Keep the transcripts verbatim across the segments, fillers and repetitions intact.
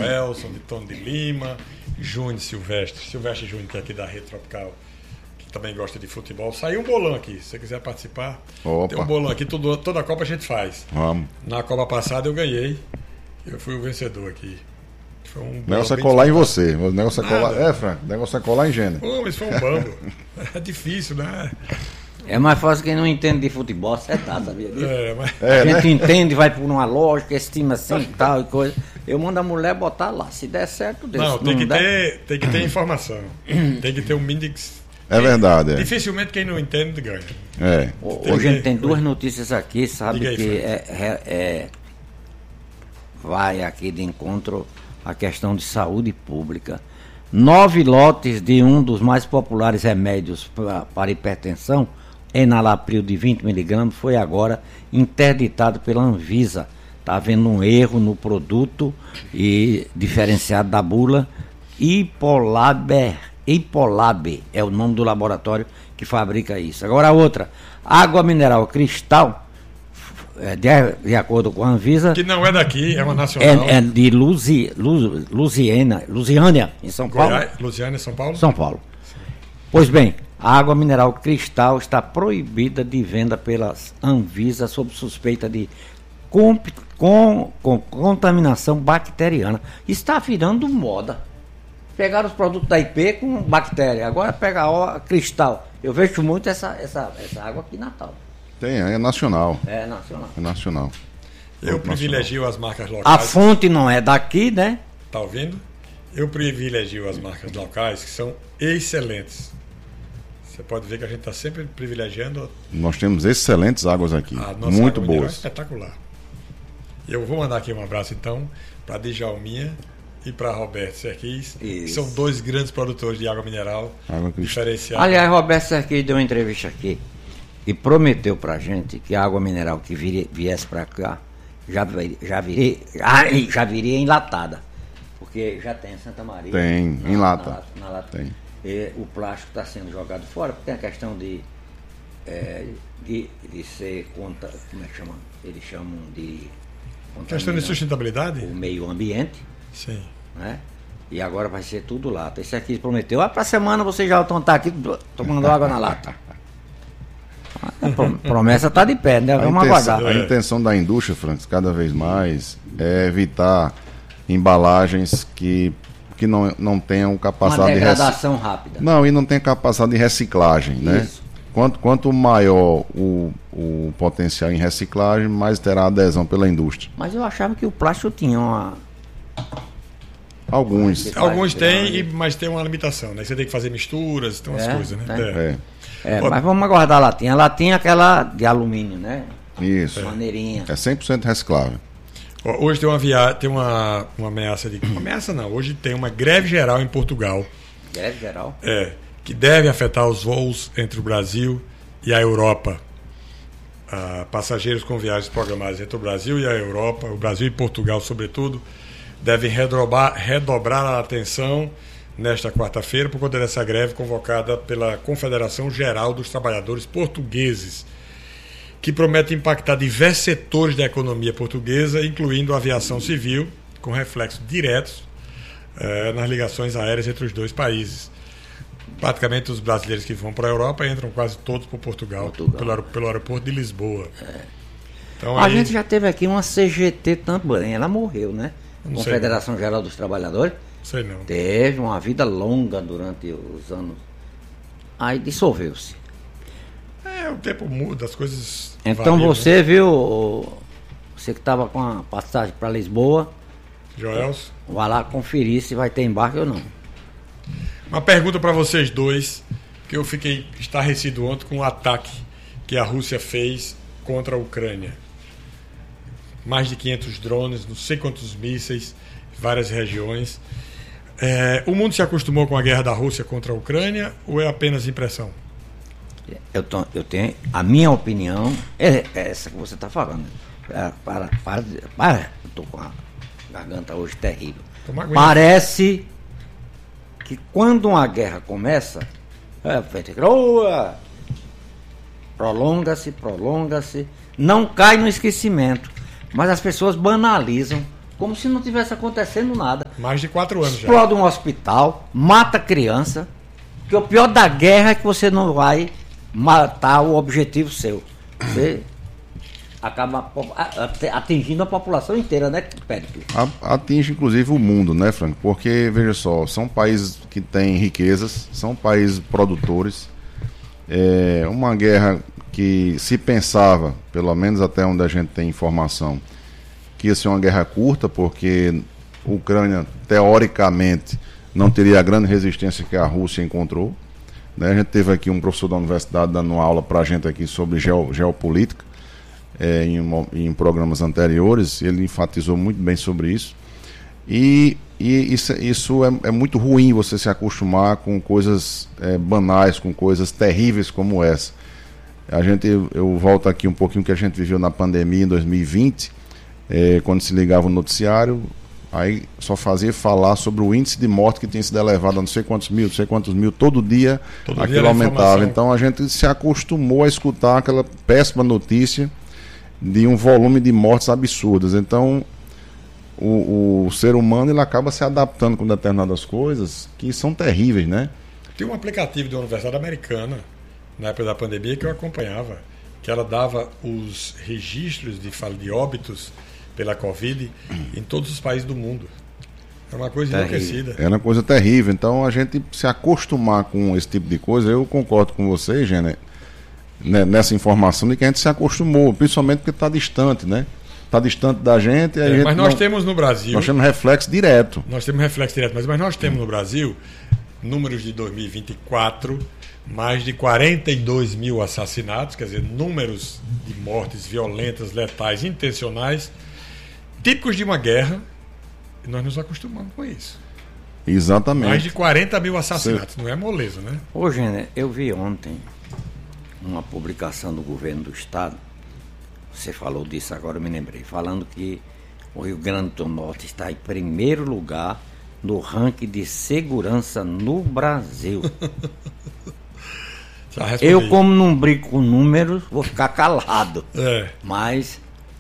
Joelson, de Tony de Lima, Júnior Silvestre, Silvestre Júnior, que é aqui da Rede Tropical, que também gosta de futebol. Saiu um bolão aqui, se você quiser participar. Opa. Tem um bolão aqui, tudo, toda a Copa a gente faz. Vamos. Na Copa passada eu ganhei, eu fui o vencedor aqui. Foi um o negócio é colar em você. O negócio é colar. É, Frank, o negócio é colar em Gênero. Pô, mas foi um bambo. É difícil, né? É mais fácil quem não entende de futebol acertar, sabia disso? É, mas... É, a gente né? entende, vai por uma lógica, estima assim e tal e coisa. Eu mando a mulher botar lá. Se der certo, Deus. Não, tem, não que der... ter, tem que ter informação. Tem que ter um mínimo. É verdade, é. Dificilmente quem não entende ganha. É. Hoje a gente tem duas notícias aqui, sabe? Diga aí, que Frank. é, é, é- vai aqui de encontro à questão de saúde pública. Nove lotes de um dos mais populares remédios pra, para hipertensão, enalapril de vinte miligramas, foi agora interditado pela Anvisa. Está havendo um erro no produto e diferenciado da bula. Hipolaber, Hipolab é o nome do laboratório que fabrica isso. Agora a outra, água mineral Cristal, é, de, de acordo com a Anvisa, Que não é daqui, é uma nacional. é, é de Lusi, Lu, Lusiana, Lusiânia, em São Paulo. Goiás, Luciana, São Paulo? São Paulo. Pois bem, a água mineral Cristal está proibida de venda pelas Anvisa sob suspeita de com, com, com contaminação bacteriana. Está virando moda. Pegaram os produtos da I P com bactéria, agora pega a Cristal. Eu vejo muito essa, essa, essa água aqui em Natal. Tem, é nacional. É nacional. É nacional. Eu Nacional. privilegio as marcas A locais. fonte não é daqui, né? Tá ouvindo? Eu privilegio as marcas locais que são excelentes. Você pode ver que a gente está sempre privilegiando Nós temos excelentes águas aqui. a nossa Muito água mineral, boas. espetacular. Eu vou mandar aqui um abraço então para Djalminha e para Roberto Serquis, que Isso. são dois grandes produtores de água mineral Água cristal. diferenciada. Aliás, Roberto Serquis deu uma entrevista aqui e prometeu pra gente que a água mineral que viria, viesse pra cá já, vir- já, viria, já, já viria enlatada. Porque já tem em Santa Maria. Tem, na- em lata. Na, lata- na lata. Tem. E o plástico está sendo jogado fora, porque tem a questão de, é, de, de ser conta. Como é que chama? Eles chamam de. Questão de contaminar sustentabilidade? o meio ambiente. Sim. Né? E agora vai ser tudo lata. Esse aqui prometeu, ah, pra semana vocês já vão estar aqui tomando água na lata. A pro- promessa está de pé, né? A Vamos intenção, aguardar. a intenção da indústria, Francis, cada vez mais, é evitar embalagens que, que não, não tenham Uma capacidade de reciclagem. degradação rápida. Não, e não tem capacidade de reciclagem, né? Isso. Quanto, quanto maior o, o potencial em reciclagem, mais terá adesão pela indústria. Mas eu achava que o plástico tinha uma. Alguns. Alguns Vai virar têm, e- mas tem uma limitação, né? Você tem que fazer misturas, tem umas É, coisas, né? tem. É. É, É, mas vamos aguardar a latinha. A latinha é aquela de alumínio, né? isso. Maneirinha. É cem por cento reciclável. Ó, Hoje tem uma via... tem uma, uma ameaça de. Uma ameaça não, hoje tem uma greve geral em Portugal. Greve geral. É, que deve afetar os voos entre o Brasil e a Europa. Ah, passageiros com viagens programadas entre o Brasil e a Europa, o Brasil e Portugal, sobretudo, devem redobrar, redobrar a atenção nesta quarta-feira por conta dessa greve convocada pela Confederação Geral dos Trabalhadores Portugueses, que promete impactar diversos setores da economia portuguesa, incluindo a aviação civil, com reflexos diretos eh, nas ligações aéreas entre os dois países. Praticamente os brasileiros que vão para a Europa entram quase todos por Portugal, Portugal. Pelo, aer- pelo aeroporto de Lisboa. Então, A aí, gente já teve aqui uma C G T também, ela morreu, né? Não sei. Confederação Geral dos Trabalhadores. sei não. Teve uma vida longa durante os anos. Aí dissolveu-se. É, o tempo muda, as coisas. Então variam, você viu, o- você que estava com a passagem para Lisboa, né? Joelson. vai lá conferir se vai ter embarque ou não. Uma pergunta para vocês dois, que eu fiquei estarrecido ontem com o ataque que a Rússia fez contra a Ucrânia. Mais de quinhentos drones, não sei quantos mísseis, várias regiões. É, o mundo se acostumou com a guerra da Rússia contra a Ucrânia ou é apenas impressão? Eu, tô- eu tenho. A minha opinião é essa que você está falando. É, Para, para, para, eu tô com a garganta hoje terrível. Toma aguinha. Parece que quando uma guerra começa, é, feito, "Oa", prolonga-se, prolonga-se, não cai no esquecimento, mas as pessoas banalizam como se não tivesse acontecendo nada. Mais de quatro anos já. Explode um hospital, mata criança, que o pior da guerra é que você não vai matar o objetivo seu. Você acaba atingindo a população inteira, né, Péricles? Atinge inclusive o mundo, né, Franco? Porque, veja só, são países que têm riquezas, são países produtores. É uma guerra que se pensava, pelo menos até onde a gente tem informação, que ia ser uma guerra curta, porque a Ucrânia, teoricamente, não teria a grande resistência que a Rússia encontrou. Né? A gente teve aqui um professor da universidade dando uma aula para a gente aqui sobre geo, geopolítica, é, em, em programas anteriores, ele enfatizou muito bem sobre isso. E, e isso, isso é, é muito ruim, você se acostumar com coisas é, banais, com coisas terríveis como essa. A gente, eu, eu volto aqui um pouquinho que a gente viveu na pandemia em dois mil e vinte, é, quando se ligava o noticiário, aí só fazia falar sobre o índice de morte que tinha sido elevado a não sei quantos mil, não sei quantos mil, todo dia todo aquilo dia aumentava. Então a gente se acostumou a escutar aquela péssima notícia de um volume de mortes absurdas. Então o, o ser humano ele acaba se adaptando com determinadas coisas que são terríveis, né? Tem um aplicativo de uma universidade americana na época da pandemia que eu acompanhava, que ela dava os registros de, de óbitos pela Covid em todos os países do mundo. É uma coisa enlouquecida. É uma coisa terrível. Então a gente se acostumar com esse tipo de coisa, eu concordo com você, Gêner, né, nessa informação de que a gente se acostumou, principalmente porque está distante, né? Está distante da gente. É, a gente mas nós não, temos no Brasil... Nós temos reflexo direto. Nós temos reflexo direto, mas, mas nós temos no Brasil números de dois mil e vinte e quatro... mais de quarenta e dois mil assassinatos, quer dizer, números de mortes violentas, letais, intencionais, típicos de uma guerra, e nós nos acostumamos com isso. Exatamente. Mais de quarenta mil assassinatos, Cê... não é moleza, né? Ô, Gêner, eu vi ontem uma publicação do governo do estado, você falou disso agora, eu me lembrei, falando que o Rio Grande do Norte está em primeiro lugar no ranking de segurança no Brasil. Eu, como não brinco com números, vou ficar calado. É. Mas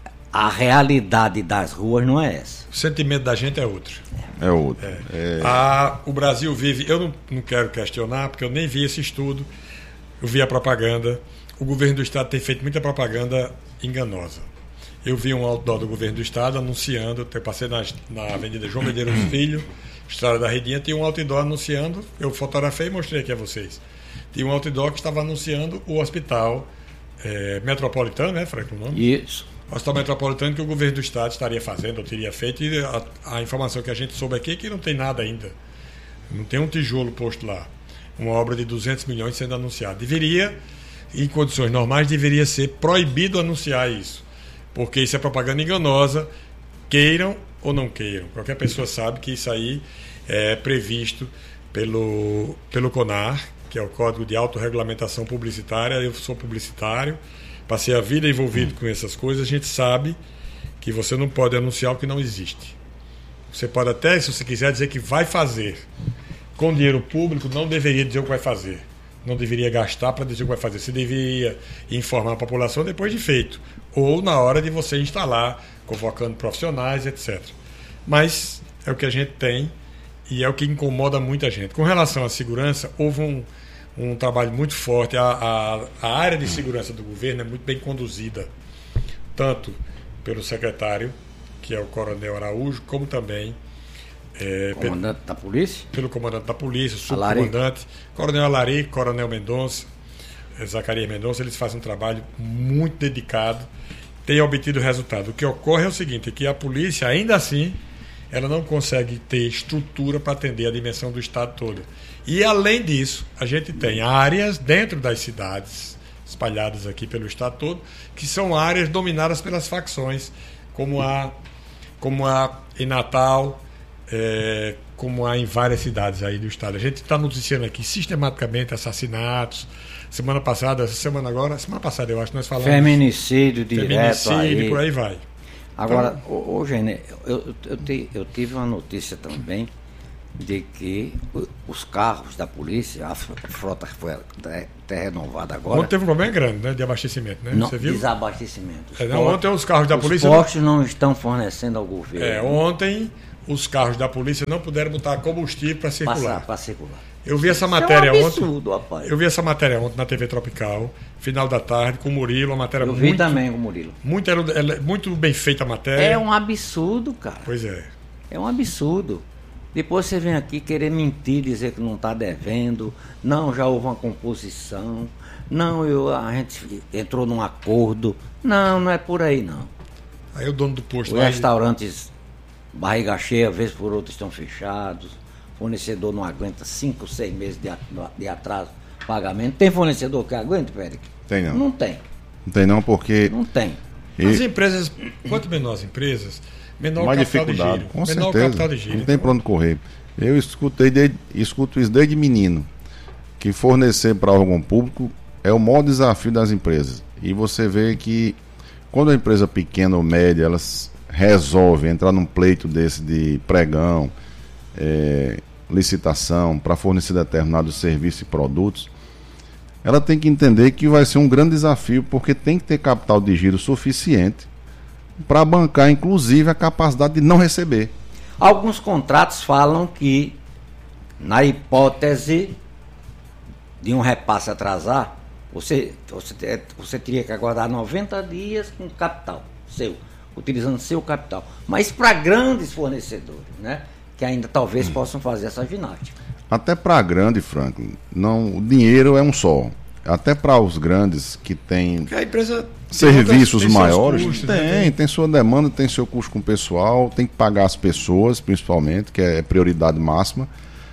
a realidade das ruas não é essa. O sentimento da gente é outro. É outro. É. É. A, o Brasil vive... Eu não, não quero questionar, porque eu nem vi esse estudo. Eu vi a propaganda. O governo do estado tem feito muita propaganda enganosa. Eu vi um outdoor do governo do estado anunciando... Eu passei na, na Avenida João Medeiros Filho, Estrada da Redinha, tinha um outdoor anunciando... Eu fotografei e mostrei aqui a vocês. Tinha um outdoor que estava anunciando o hospital é, metropolitano, né, Franco? O nome? Isso. O hospital metropolitano que o governo do estado estaria fazendo, ou teria feito, e a, a informação que a gente soube aqui é que não tem nada ainda. Não tem um tijolo posto lá. Uma obra de duzentos milhões sendo anunciada. Deveria, em condições normais, deveria ser proibido anunciar isso. Porque isso é propaganda enganosa, queiram ou não queiram. Qualquer pessoa sabe que isso aí é previsto pelo, pelo CONAR, que é o Código de Autorregulamentação Publicitária. Eu sou publicitário, passei a vida envolvido com essas coisas. A gente sabe que você não pode anunciar o que não existe. Você pode até, se você quiser, dizer que vai fazer. Com dinheiro público, não deveria dizer o que vai fazer. Não deveria gastar para dizer o que vai fazer. Você deveria informar a população depois de feito. Ou na hora de você instalar, convocando profissionais, etcétera. Mas é o que a gente tem e é o que incomoda muita gente. Com relação à segurança, houve um... um trabalho muito forte. A, a, a área de segurança do governo é muito bem conduzida, tanto pelo secretário, que é o Coronel Araújo, como também é, comandante pelo, da polícia? Pelo comandante da polícia, subcomandante, Coronel Alarico, Coronel Mendonça, Zacarias Mendonça. Eles fazem um trabalho muito dedicado, têm obtido resultado. O que ocorre é o seguinte, que a polícia, ainda assim, ela não consegue ter estrutura para atender a dimensão do estado todo. E, além disso, a gente tem áreas dentro das cidades, espalhadas aqui pelo estado todo, que são áreas dominadas pelas facções, como há, como há em Natal, é, como há em várias cidades aí do estado. A gente está noticiando aqui sistematicamente assassinatos. Semana passada, essa semana agora, semana passada eu acho que nós falamos... Feminicídio direto Feminicídio, aí. por aí vai. Agora, então, ô, ô Gêner, eu, eu, eu, te, eu tive uma notícia também de que os carros da polícia, a frota foi até renovada agora. Ontem teve um problema grande, né, de abastecimento, né? Não, Você viu? Desabastecimento. É, não, ontem os carros da os polícia... Os postos não... não estão fornecendo ao governo. É, ontem os carros da polícia não puderam botar combustível para circular. Para circular. Eu vi essa matéria Isso é um absurdo, ontem. Rapaz. Eu vi essa matéria ontem na T V Tropical, final da tarde, com o Murilo, uma matéria eu muito... Eu vi também com o Murilo. Muito, muito bem feita a matéria. É um absurdo, cara. Pois é. É um absurdo. Depois você vem aqui querer mentir, dizer que não está devendo. Não, já houve uma composição. Não, eu, a gente entrou num acordo. Não, não é por aí, não. Aí o dono do posto... Os restaurantes, barriga cheia, vez por outra, estão fechados. O fornecedor não aguenta cinco, seis meses de, de atraso de pagamento. Tem fornecedor que aguenta, Pérez? Tem não. Não tem. Não tem não, porque... Não tem. E... As empresas, quanto menor as empresas, menor mais o capital dificuldade, de giro. com menor certeza. O capital de giro. Não tem para onde correr. Eu escutei desde, escuto isso desde menino, que fornecer para órgão público é o maior desafio das empresas. E você vê que quando a empresa pequena ou média, elas resolvem entrar num pleito desse de pregão, é, licitação para fornecer determinados serviços e produtos, ela tem que entender que vai ser um grande desafio, porque tem que ter capital de giro suficiente para bancar, inclusive, a capacidade de não receber. Alguns contratos falam que, na hipótese de um repasse atrasar, você, você, você teria que aguardar noventa dias com capital seu, utilizando seu capital. Mas para grandes fornecedores, né, que ainda talvez hum. possam fazer essa ginástica. Até para grande, Franklin, não, o dinheiro é um só. Até para os grandes que têm Porque a empresa serviços tem maiores, custos, tem, né? tem sua demanda, tem seu custo com o pessoal, tem que pagar as pessoas, principalmente, que é prioridade máxima.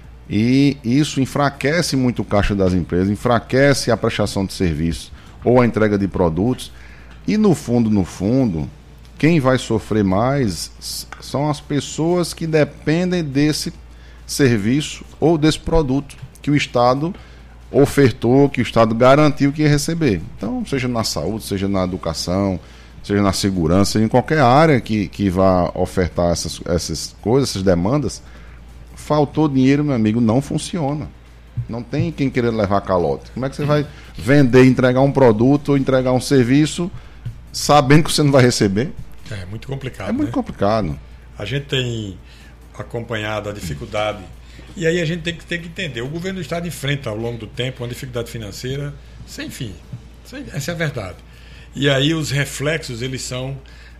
E isso enfraquece muito o caixa das empresas, enfraquece a prestação de serviços ou a entrega de produtos. E no fundo, no fundo, quem vai sofrer mais são as pessoas que dependem desse serviço ou desse produto que o Estado ofertou, que o Estado garantiu que ia receber. Então, seja na saúde, seja na educação, seja na segurança, seja em qualquer área que, que vá ofertar essas, essas coisas, essas demandas, faltou dinheiro, meu amigo, não funciona. Não tem quem querer levar calote. Como é que você vai vender, entregar um produto ou entregar um serviço sabendo que você não vai receber? É muito complicado. É muito né? complicado. A gente tem acompanhado a dificuldade. E aí a gente tem que, tem que entender. O governo do Estado enfrenta ao longo do tempo uma dificuldade financeira sem fim. Essa é a verdade. E aí os reflexos, eles são,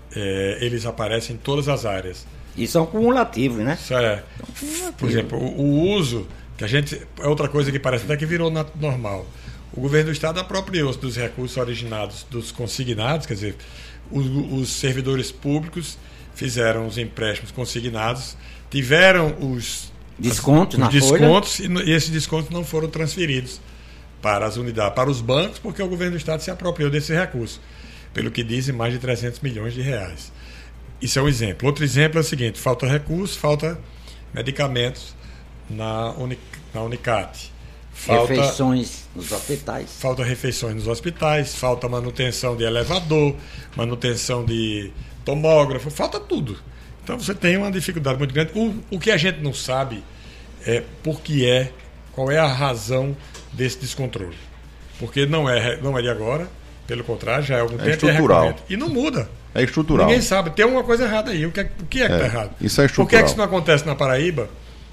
é, eles aparecem em todas as áreas. E são cumulativos, né? Isso é. Por exemplo, o, o uso, que a gente. É outra coisa que parece até que virou normal. O governo do Estado apropriou-se dos recursos originados dos consignados, quer dizer, os, os servidores públicos fizeram os empréstimos consignados, tiveram os descontos, as, os na descontos folha. E, e esses descontos não foram transferidos para as unidades, para os bancos, porque o governo do Estado se apropriou desse recurso, pelo que dizem mais de trezentos milhões de reais. Isso é um exemplo. Outro exemplo é o seguinte: falta recursos, falta medicamentos na, Uni, na Unicat. Falta, refeições nos hospitais. Falta refeições nos hospitais, falta manutenção de elevador, manutenção de tomógrafo, falta tudo. Então você tem uma dificuldade muito grande. O, o que a gente não sabe é por que é, qual é a razão desse descontrole. Porque não é, não é de agora, pelo contrário, já é algum é tempo estrutural. E, e não muda. É estrutural. Ninguém sabe, tem alguma coisa errada aí. O que é, o que, é que é, está errado? Isso é estrutural. Por que, é que isso não acontece na Paraíba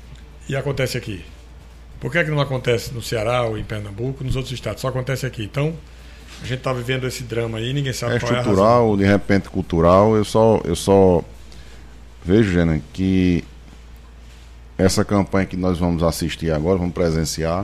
e acontece aqui? Por que é que não acontece no Ceará ou em Pernambuco, nos outros estados? Só acontece aqui. Então, a gente está vivendo esse drama aí, ninguém sabe é qual é a razão. É estrutural, de repente cultural. Eu só, eu só vejo, Gênero, que essa campanha que nós vamos assistir agora, vamos presenciar,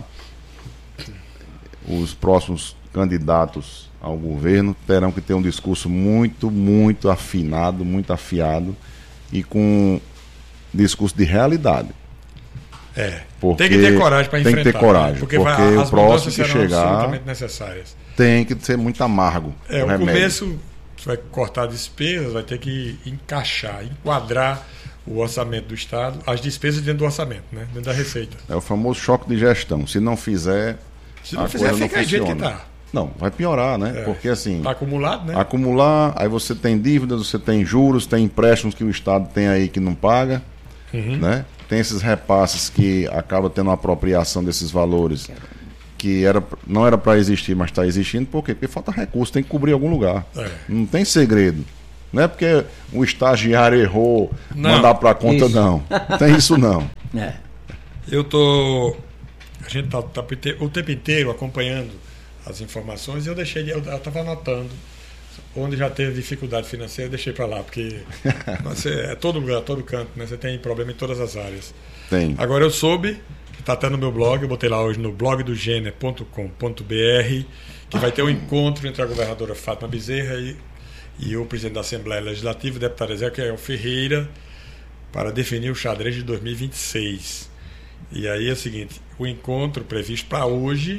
os próximos candidatos ao governo terão que ter um discurso muito, muito afinado, muito afiado e com discurso de realidade. É, porque tem que ter coragem para enfrentar. Tem que ter coragem, né? Porque, porque vai, o as próximo que serão chegar absolutamente necessárias. Tem que ser muito amargo. É, o o remédio. começo você vai cortar despesas, vai ter que encaixar, enquadrar o orçamento do Estado, as despesas dentro do orçamento, né? Dentro da receita. É o famoso choque de gestão. Se não fizer, Se não a fizer, coisa fica não do jeito que funciona. está. Não, vai piorar, né? É, porque assim... Está acumulado, né? Acumular, aí você tem dívidas, você tem juros, tem empréstimos que o Estado tem aí que não paga, Uhum. né? tem esses repasses que acaba tendo uma apropriação desses valores que era, não era para existir, mas está existindo. Por quê? Porque falta recurso, tem que cobrir algum lugar. É. Não tem segredo. Não é porque o estagiário errou, não, mandar para a conta, isso. não. Não tem isso, não. É. Eu tô... A gente está tá, o tempo inteiro acompanhando as informações e eu deixei, eu estava anotando onde já teve dificuldade financeira, eu deixei para lá, porque você, é todo lugar, todo canto, né? Você tem problema em todas as áreas. Tem. Agora eu soube, está até no meu blog, eu botei lá hoje no blog do gêner ponto com ponto b r, que vai ter um encontro entre a governadora Fátima Bezerra e, e o presidente da Assembleia Legislativa, o deputado Ezequiel Ferreira, para definir o xadrez de dois mil e vinte e seis. E aí é o seguinte, o encontro previsto para hoje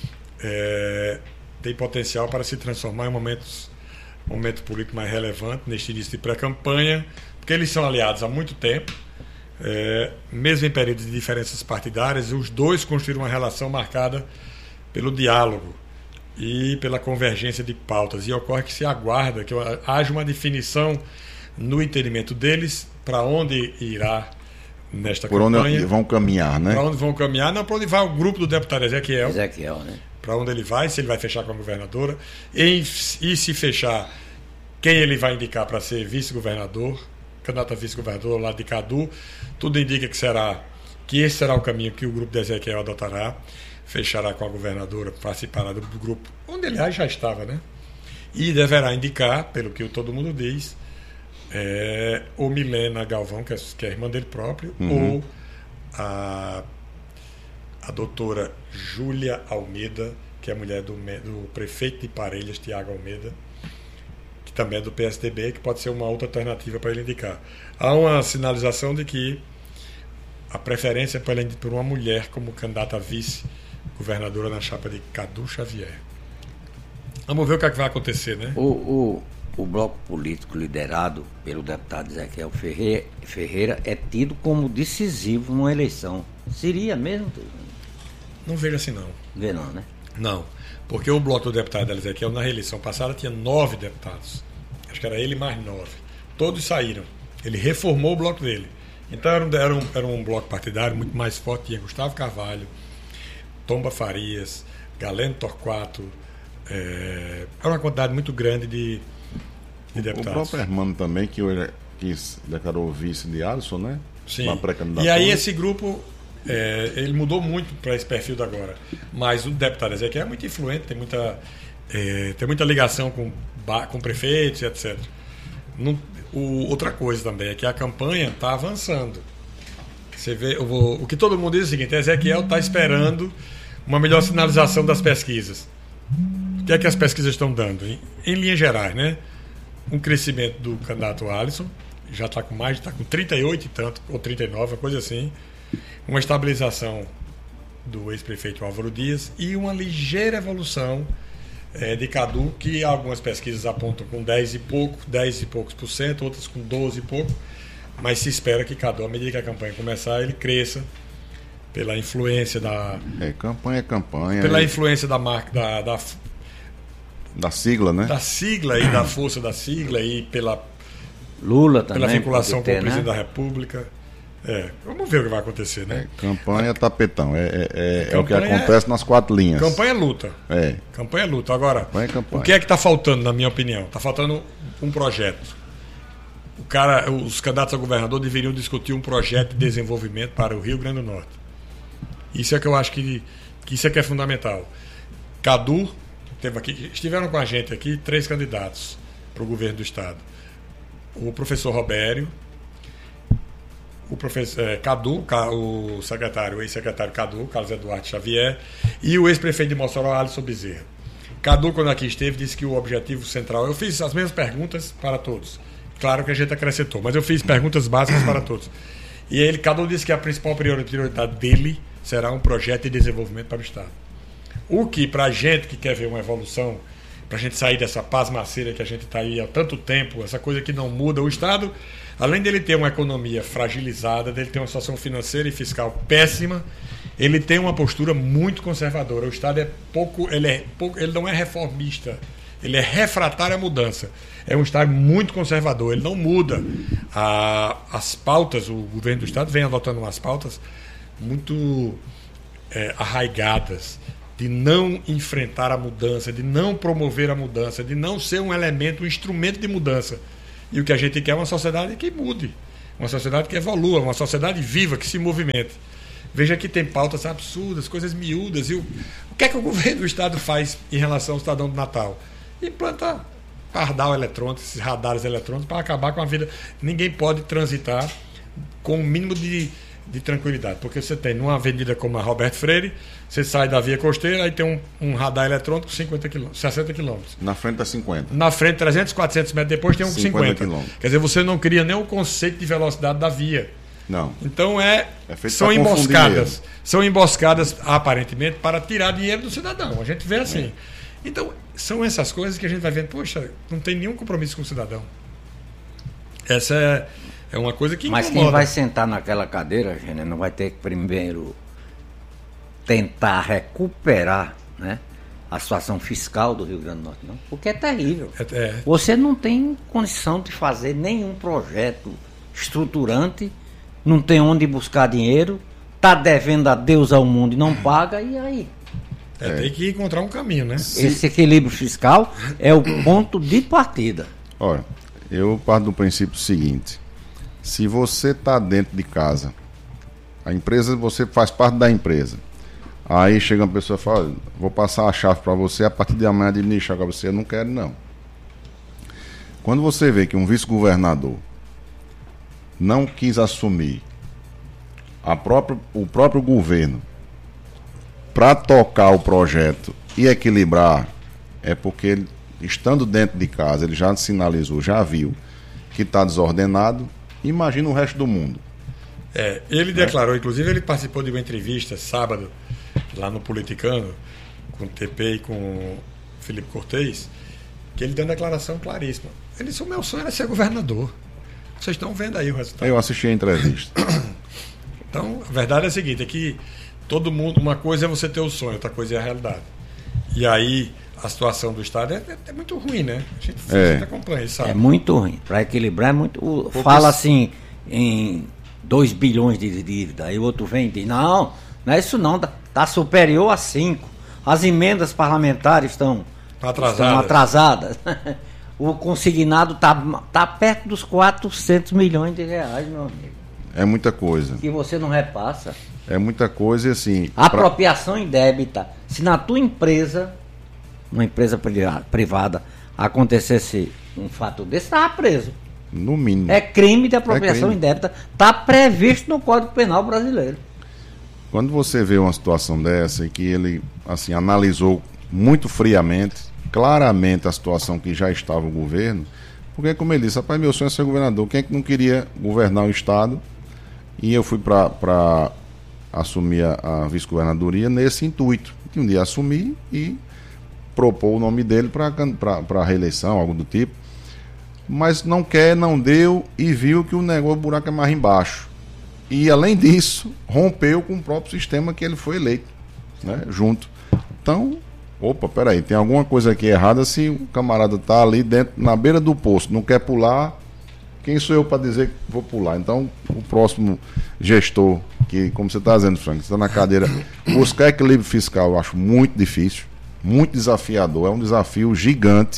é, tem potencial para se transformar em momentos, momento político mais relevante neste início de pré-campanha, porque eles são aliados há muito tempo, é, mesmo em períodos de diferenças partidárias, os dois construíram uma relação marcada pelo diálogo e pela convergência de pautas, e ocorre que se aguarda que haja uma definição no entendimento deles para onde irá nesta Por campanha. Onde vão caminhar, né? Para onde vão caminhar, não, para onde vai o grupo do deputado Ezequiel. Ezequiel, né? Para onde ele vai, se ele vai fechar com a governadora, e, e se fechar, quem ele vai indicar para ser vice-governador, candidato a vice-governador ao lado de Cadu. Tudo indica que será que esse será o caminho que o grupo de Ezequiel adotará, fechará com a governadora, participará do grupo, onde aliás já estava, né? E deverá indicar, pelo que todo mundo diz, É, ou Milena Galvão, que é, que é a irmã dele próprio, uhum. ou a, a doutora Júlia Almeida, que é a mulher do, do prefeito de Parelhas, Tiago Almeida, que também é do P S D B, que pode ser uma outra alternativa para ele indicar. Há uma sinalização de que a preferência é para ele por uma mulher como candidata a vice-governadora na chapa de Cadu Xavier. Vamos ver o que, é que vai acontecer, né? O... o... O bloco político liderado pelo deputado Ezequiel Ferreira, Ferreira é tido como decisivo numa eleição. Seria mesmo? Não vejo assim, não. Vê não, né? Não, porque o bloco do deputado Ezequiel na reeleição passada tinha nove deputados. Acho que era ele mais nove. Todos saíram. Ele reformou o bloco dele. Então era um, era um, era um bloco partidário muito mais forte. Tinha Gustavo Carvalho, Tomba Farias, Galeno Torquato. É, era uma quantidade muito grande de O próprio Hermano também, que, que declarou vice de Alisson, né? Sim. E aí esse grupo, é, ele mudou muito para esse perfil de agora. Mas o deputado Ezequiel é muito influente, tem muita, é, tem muita ligação com, com prefeitos, etcétera. Não, o, outra coisa também é que a campanha está avançando. Você vê, o, o que todo mundo diz é o seguinte, Ezequiel está esperando uma melhor sinalização das pesquisas. O que é que as pesquisas estão dando? Em, em linhas gerais, né? Um crescimento do candidato Alisson, já está com mais, está com trinta e oito e tanto, ou trinta e nove, uma coisa assim. Uma estabilização do ex-prefeito Álvaro Dias e uma ligeira evolução é, de Cadu, que algumas pesquisas apontam com dez e pouco, dez e poucos por cento, outras com doze e pouco, mas se espera que Cadu, à medida que a campanha começar, ele cresça pela influência da... É, campanha é campanha. Pela é... influência da marca, da... da Da sigla, né? Da sigla e da força da sigla e pela Lula também, pela vinculação ter, com o presidente né? da República. É, vamos ver o que vai acontecer, né? É, campanha é tapetão, é, é, é, campanha é o que acontece nas quatro linhas. Campanha é luta. É. Campanha é luta. Agora, campanha é campanha. o que é que está faltando, na minha opinião? Está faltando um projeto. O cara, os candidatos a governador deveriam discutir um projeto de desenvolvimento para o Rio Grande do Norte. Isso é que eu acho que, que isso é que é fundamental. Cadu Teve aqui, estiveram com a gente aqui três candidatos para o governo do estado. O professor Robério, o professor é, Cadu, o secretário, o ex-secretário Cadu, Carlos Eduardo Xavier, e o ex-prefeito de Mossoró, Alisson Bezerra. Cadu, quando aqui esteve, disse que o objetivo central... Eu fiz as mesmas perguntas para todos. Claro que a gente acrescentou, mas eu fiz perguntas básicas para todos. E ele, Cadu disse que a principal prioridade dele será um projeto de desenvolvimento para o estado. O que, para a gente que quer ver uma evolução, para a gente sair dessa pasmaceira que a gente está aí há tanto tempo, essa coisa que não muda, o Estado, além dele ter uma economia fragilizada, dele ter uma situação financeira e fiscal péssima, ele tem uma postura muito conservadora. O Estado é pouco, ele, é pouco, ele não é reformista, ele é refratário à mudança. É um Estado muito conservador, ele não muda. A, as pautas, o governo do Estado vem adotando umas pautas muito é, arraigadas, de não enfrentar a mudança, de não promover a mudança, de não ser um elemento, um instrumento de mudança. E o que a gente quer é uma sociedade que mude, uma sociedade que evolua, uma sociedade viva, que se movimente. Veja que tem pautas absurdas, coisas miúdas. E o, o que é que o governo do Estado faz em relação ao cidadão do Natal? Implanta pardal eletrônico, esses radares eletrônicos, para acabar com a vida. Ninguém pode transitar com o mínimo de, de tranquilidade. Porque você tem, numa avenida como a Roberto Freire, você sai da via costeira, aí tem um, um radar eletrônico com cinquenta quilômetros, sessenta quilômetros. Na frente é cinquenta. Na frente, trezentos, quatrocentos metros depois, tem um com cinquenta. Quilômetros. Quer dizer, você não cria nem o conceito de velocidade da via. Não. Então é, é são emboscadas. São emboscadas, aparentemente, para tirar dinheiro do cidadão. A gente vê assim. É. Então, são essas coisas que a gente vai vendo, poxa, não tem nenhum compromisso com o cidadão. Essa é, é uma coisa que incomoda. Mas quem vai sentar naquela cadeira, gente, não vai ter que primeiro tentar recuperar, né, a situação fiscal do Rio Grande do Norte, não? Porque é terrível. É, é. Você não tem condição de fazer nenhum projeto estruturante, não tem onde buscar dinheiro, está devendo a Deus ao mundo e não paga, e aí? É, é. Tem que encontrar um caminho, né? Esse equilíbrio fiscal é o ponto de partida. Olha, eu parto do princípio seguinte: se você está dentro de casa, a empresa, você faz parte da empresa, aí chega uma pessoa e fala, vou passar a chave para você, a partir de amanhã administrar para você. Eu não quero, não. Quando você vê que um vice-governador não quis assumir a própria, o próprio governo para tocar o projeto e equilibrar, é porque ele, estando dentro de casa, ele já sinalizou, já viu que está desordenado. Imagina o resto do mundo. É, ele é. declarou, inclusive ele participou de uma entrevista sábado lá no Politicano com o T P e com o Felipe Cortez, que ele deu uma declaração claríssima. Ele disse: o meu sonho era ser governador. Vocês estão vendo aí o resultado. Eu assisti a entrevista. Então, a verdade é a seguinte, é que todo mundo, uma coisa é você ter o sonho, outra coisa é a realidade. E aí a situação do Estado é, é, é muito ruim, né? A gente, é. a gente acompanha, sabe? É muito ruim. Para equilibrar é muito. O, fala assim em dois bilhões de dívida, aí o outro vem e diz, não, não é isso não, está superior a cinco. As emendas parlamentares estão atrasadas. Estão atrasadas. O consignado está tá perto dos quatrocentos milhões de reais, meu amigo. É muita coisa. Que você não repassa. É muita coisa e assim... Apropriação pra... indébita. Se na tua empresa, uma empresa privada, acontecesse um fato desse, estava preso. No mínimo. É crime de apropriação é crime. indébita. Está previsto no Código Penal brasileiro. Quando você vê uma situação dessa e que ele assim, analisou muito friamente, claramente a situação que já estava o governo, porque como ele disse, rapaz, meu sonho é ser governador. Quem é que não queria governar o Estado? E eu fui para assumir a, a vice-governadoria nesse intuito, de um dia assumir e propor o nome dele para a reeleição, algo do tipo. Mas não quer, não deu e viu que o negócio, o buraco é mais embaixo. E além disso, rompeu com o próprio sistema que ele foi eleito, né, junto. Então, opa, peraí, tem alguma coisa aqui errada se o camarada está ali dentro, na beira do poço, não quer pular. Quem sou eu para dizer que vou pular? Então, o próximo gestor, que, como você está dizendo, Frank, está na cadeira, buscar equilíbrio fiscal eu acho muito difícil, muito desafiador, é um desafio gigante.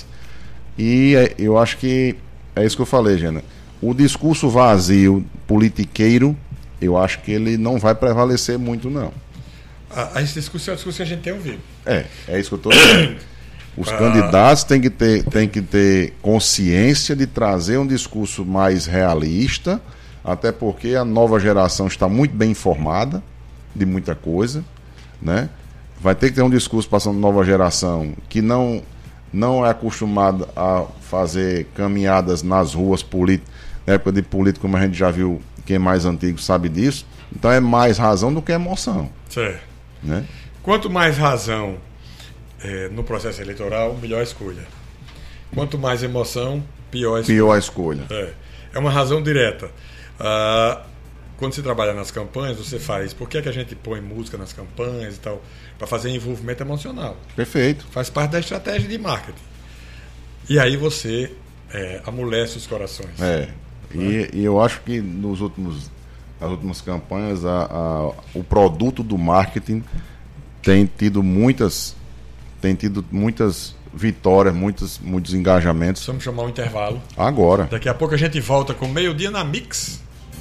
E eu acho que é isso que eu falei, Gena. O discurso vazio, politiqueiro, eu acho que ele não vai prevalecer muito, não. Ah, esse discurso é o discurso que a gente tem ouvido. É, é isso que eu estou dizendo. Os ah. candidatos têm que, ter, têm que ter consciência de trazer um discurso mais realista, até porque a nova geração está muito bem informada de muita coisa, né? Vai ter que ter um discurso passando nova geração que não, não é acostumada a fazer caminhadas nas ruas políticas, na época de política, como a gente já viu, quem é mais antigo sabe disso. Então é mais razão do que emoção. Certo. Né? Quanto mais razão é, no processo eleitoral, melhor a escolha. Quanto mais emoção, pior a escolha. Pior a escolha. É, é uma razão direta. Ah, quando você trabalha nas campanhas, você faz... Por que é que a gente põe música nas campanhas e tal? Para fazer envolvimento emocional. Perfeito. Faz parte da estratégia de marketing. E aí você é, amolece os corações. É. E, e eu acho que nos últimos, nas últimas campanhas a, a, o produto do marketing tem tido muitas, tem tido muitas vitórias, muitos, muitos engajamentos. Vamos chamar um intervalo. Agora. Daqui a pouco a gente volta com Meio-Dia na Mix.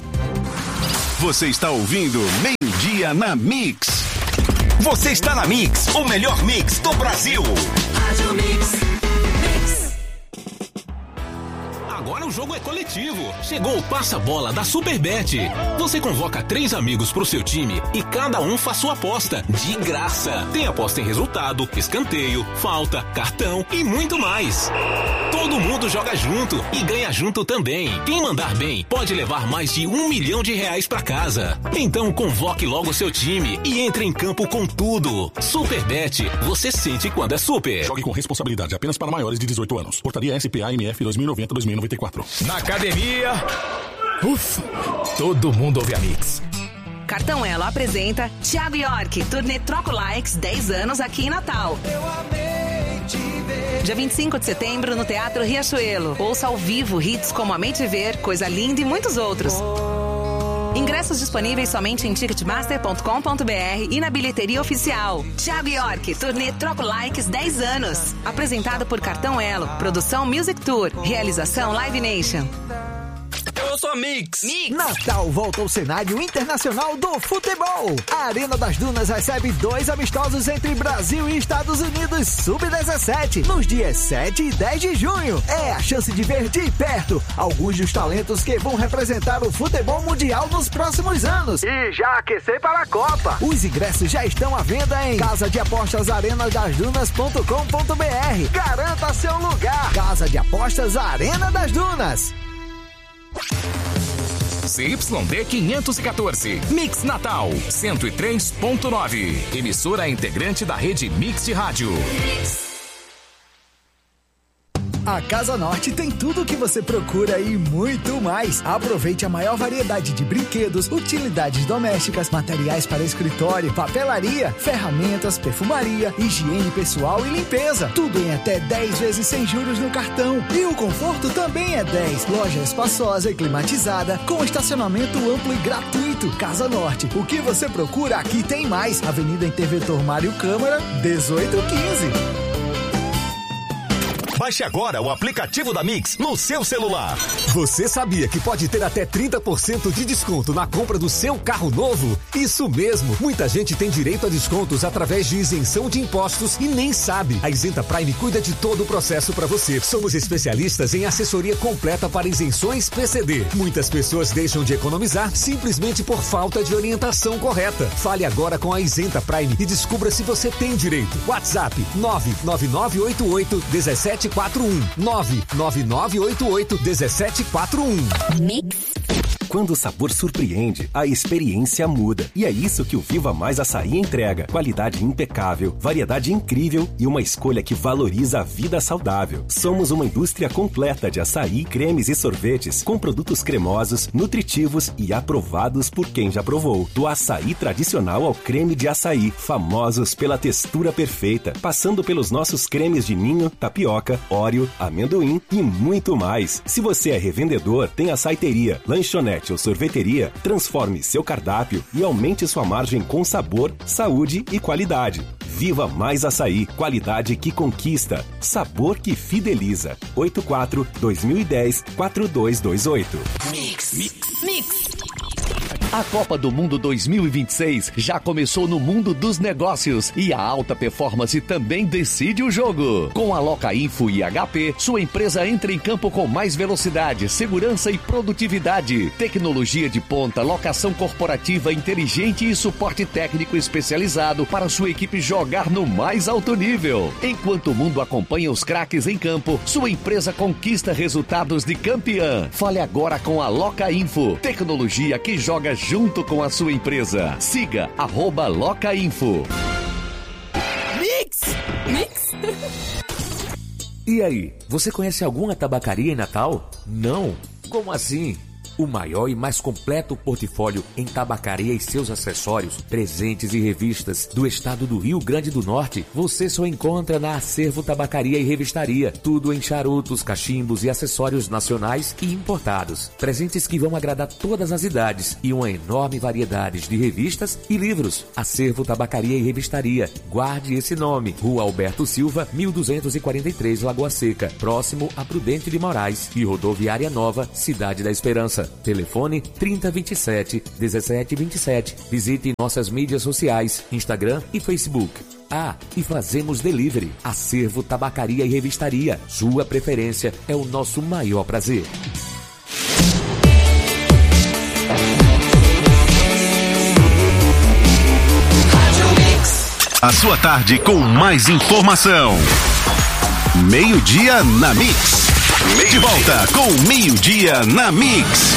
Você está ouvindo Meio-Dia na Mix. Você está na Mix, o melhor mix do Brasil. Rádio Mix. Mix. Agora o jogo é coletivo. Chegou o passa-bola da Superbet. Você convoca três amigos pro seu time e cada um faz sua aposta de graça. Tem aposta em resultado, escanteio, falta, cartão e muito mais. Todo mundo joga junto e ganha junto também. Quem mandar bem pode levar mais de um milhão de reais pra casa. Então convoque logo seu time e entre em campo com tudo. Superbet, você sente quando é super. Jogue com responsabilidade apenas para maiores de dezoito anos. Portaria S P A M F dois mil e noventa a dois mil e noventa e quatro. Na academia, ufa, todo mundo ouve a Mix. Cartão Elo apresenta Thiago York, turnê Troco Likes, dez anos aqui em Natal. Eu amei te ver. Dia vinte e cinco de setembro no Teatro Riachuelo. Ouça ao vivo hits como Amei Te Ver, Coisa Linda e muitos outros. Ingressos disponíveis somente em ticketmaster ponto com ponto b r e na bilheteria oficial. Thiago York, turnê Troco Likes, dez anos. Apresentado por Cartão Elo, produção Music Tour, realização Live Nation. Eu sou a Mix. Mix. Natal volta ao cenário internacional do futebol. A Arena das Dunas recebe dois amistosos entre Brasil e Estados Unidos sub dezessete nos dias sete e dez de junho. É a chance de ver de perto alguns dos talentos que vão representar o futebol mundial nos próximos anos e já aquecer para a Copa. Os ingressos já estão à venda em casa de apostas arena das dunas ponto com ponto b r. Garanta seu lugar. Casa de Apostas Arena das Dunas. C Y D quinhentos e quatorze, Mix Natal, cento e três ponto nove. Emissora integrante da rede Mix de Rádio. A Casa Norte tem tudo o que você procura e muito mais. Aproveite a maior variedade de brinquedos, utilidades domésticas, materiais para escritório, papelaria, ferramentas, perfumaria, higiene pessoal e limpeza. Tudo em até dez vezes sem juros no cartão. E o conforto também é dez. Loja espaçosa e climatizada, com estacionamento amplo e gratuito. Casa Norte. O que você procura, aqui tem mais. Avenida Interventor Mário Câmara, dezoito quinze. Baixe agora o aplicativo da Mix no seu celular. Você sabia que pode ter até trinta por cento de desconto na compra do seu carro novo? Isso mesmo! Muita gente tem direito a descontos através de isenção de impostos e nem sabe. A Isenta Prime cuida de todo o processo para você. Somos especialistas em assessoria completa para isenções P C D. Muitas pessoas deixam de economizar simplesmente por falta de orientação correta. Fale agora com a Isenta Prime e descubra se você tem direito. WhatsApp nove nove nove oito oito um sete quatro um nove nove nove oito oito um sete quatro um. Mix. Quando o sabor surpreende, a experiência muda. E é isso que o Viva Mais Açaí entrega. Qualidade impecável, variedade incrível e uma escolha que valoriza a vida saudável. Somos uma indústria completa de açaí, cremes e sorvetes, com produtos cremosos, nutritivos e aprovados por quem já provou. Do açaí tradicional ao creme de açaí, famosos pela textura perfeita, passando pelos nossos cremes de ninho, tapioca, óreo, amendoim e muito mais. Se você é revendedor, tem açaiteria, lanchonete ou sorveteria, transforme seu cardápio e aumente sua margem com sabor, saúde e qualidade. Viva Mais Açaí, qualidade que conquista, sabor que fideliza. oito quatro dois mil e dez quatro dois dois oito. Mix, mix, Mix. A Copa do Mundo dois mil e vinte e seis já começou no mundo dos negócios e a alta performance também decide o jogo. Com a Locainfo e H P, sua empresa entra em campo com mais velocidade, segurança e produtividade. Tecnologia de ponta, locação corporativa inteligente e suporte técnico especializado para sua equipe jogar no mais alto nível. Enquanto o mundo acompanha os craques em campo, sua empresa conquista resultados de campeã. Fale agora com a Locainfo, tecnologia que joga junto com a sua empresa. Siga arroba Locainfo. Mix! Mix! E aí, você conhece alguma tabacaria em Natal? Não? Como assim? o maior e mais completo portfólio em tabacaria e seus acessórios, presentes e revistas do estado do Rio Grande do Norte, você só encontra na Acervo Tabacaria e Revistaria. Tudo em charutos, cachimbos e acessórios nacionais e importados. Presentes que vão agradar todas as idades e uma enorme variedade de revistas e livros. Acervo Tabacaria e Revistaria. Guarde esse nome. Rua Alberto Silva, mil duzentos e quarenta e três, Lagoa Seca, próximo a Prudente de Moraes e Rodoviária Nova, Cidade da Esperança. Telefone trinta, vinte e sete, dezessete, vinte e sete. Visite nossas mídias sociais, Instagram e Facebook. Ah, e fazemos delivery. Acervo Tabacaria e Revistaria. Sua preferência é o nosso maior prazer. A sua tarde com mais informação. Meio-dia na Mix. De volta com Meio-dia na Mix.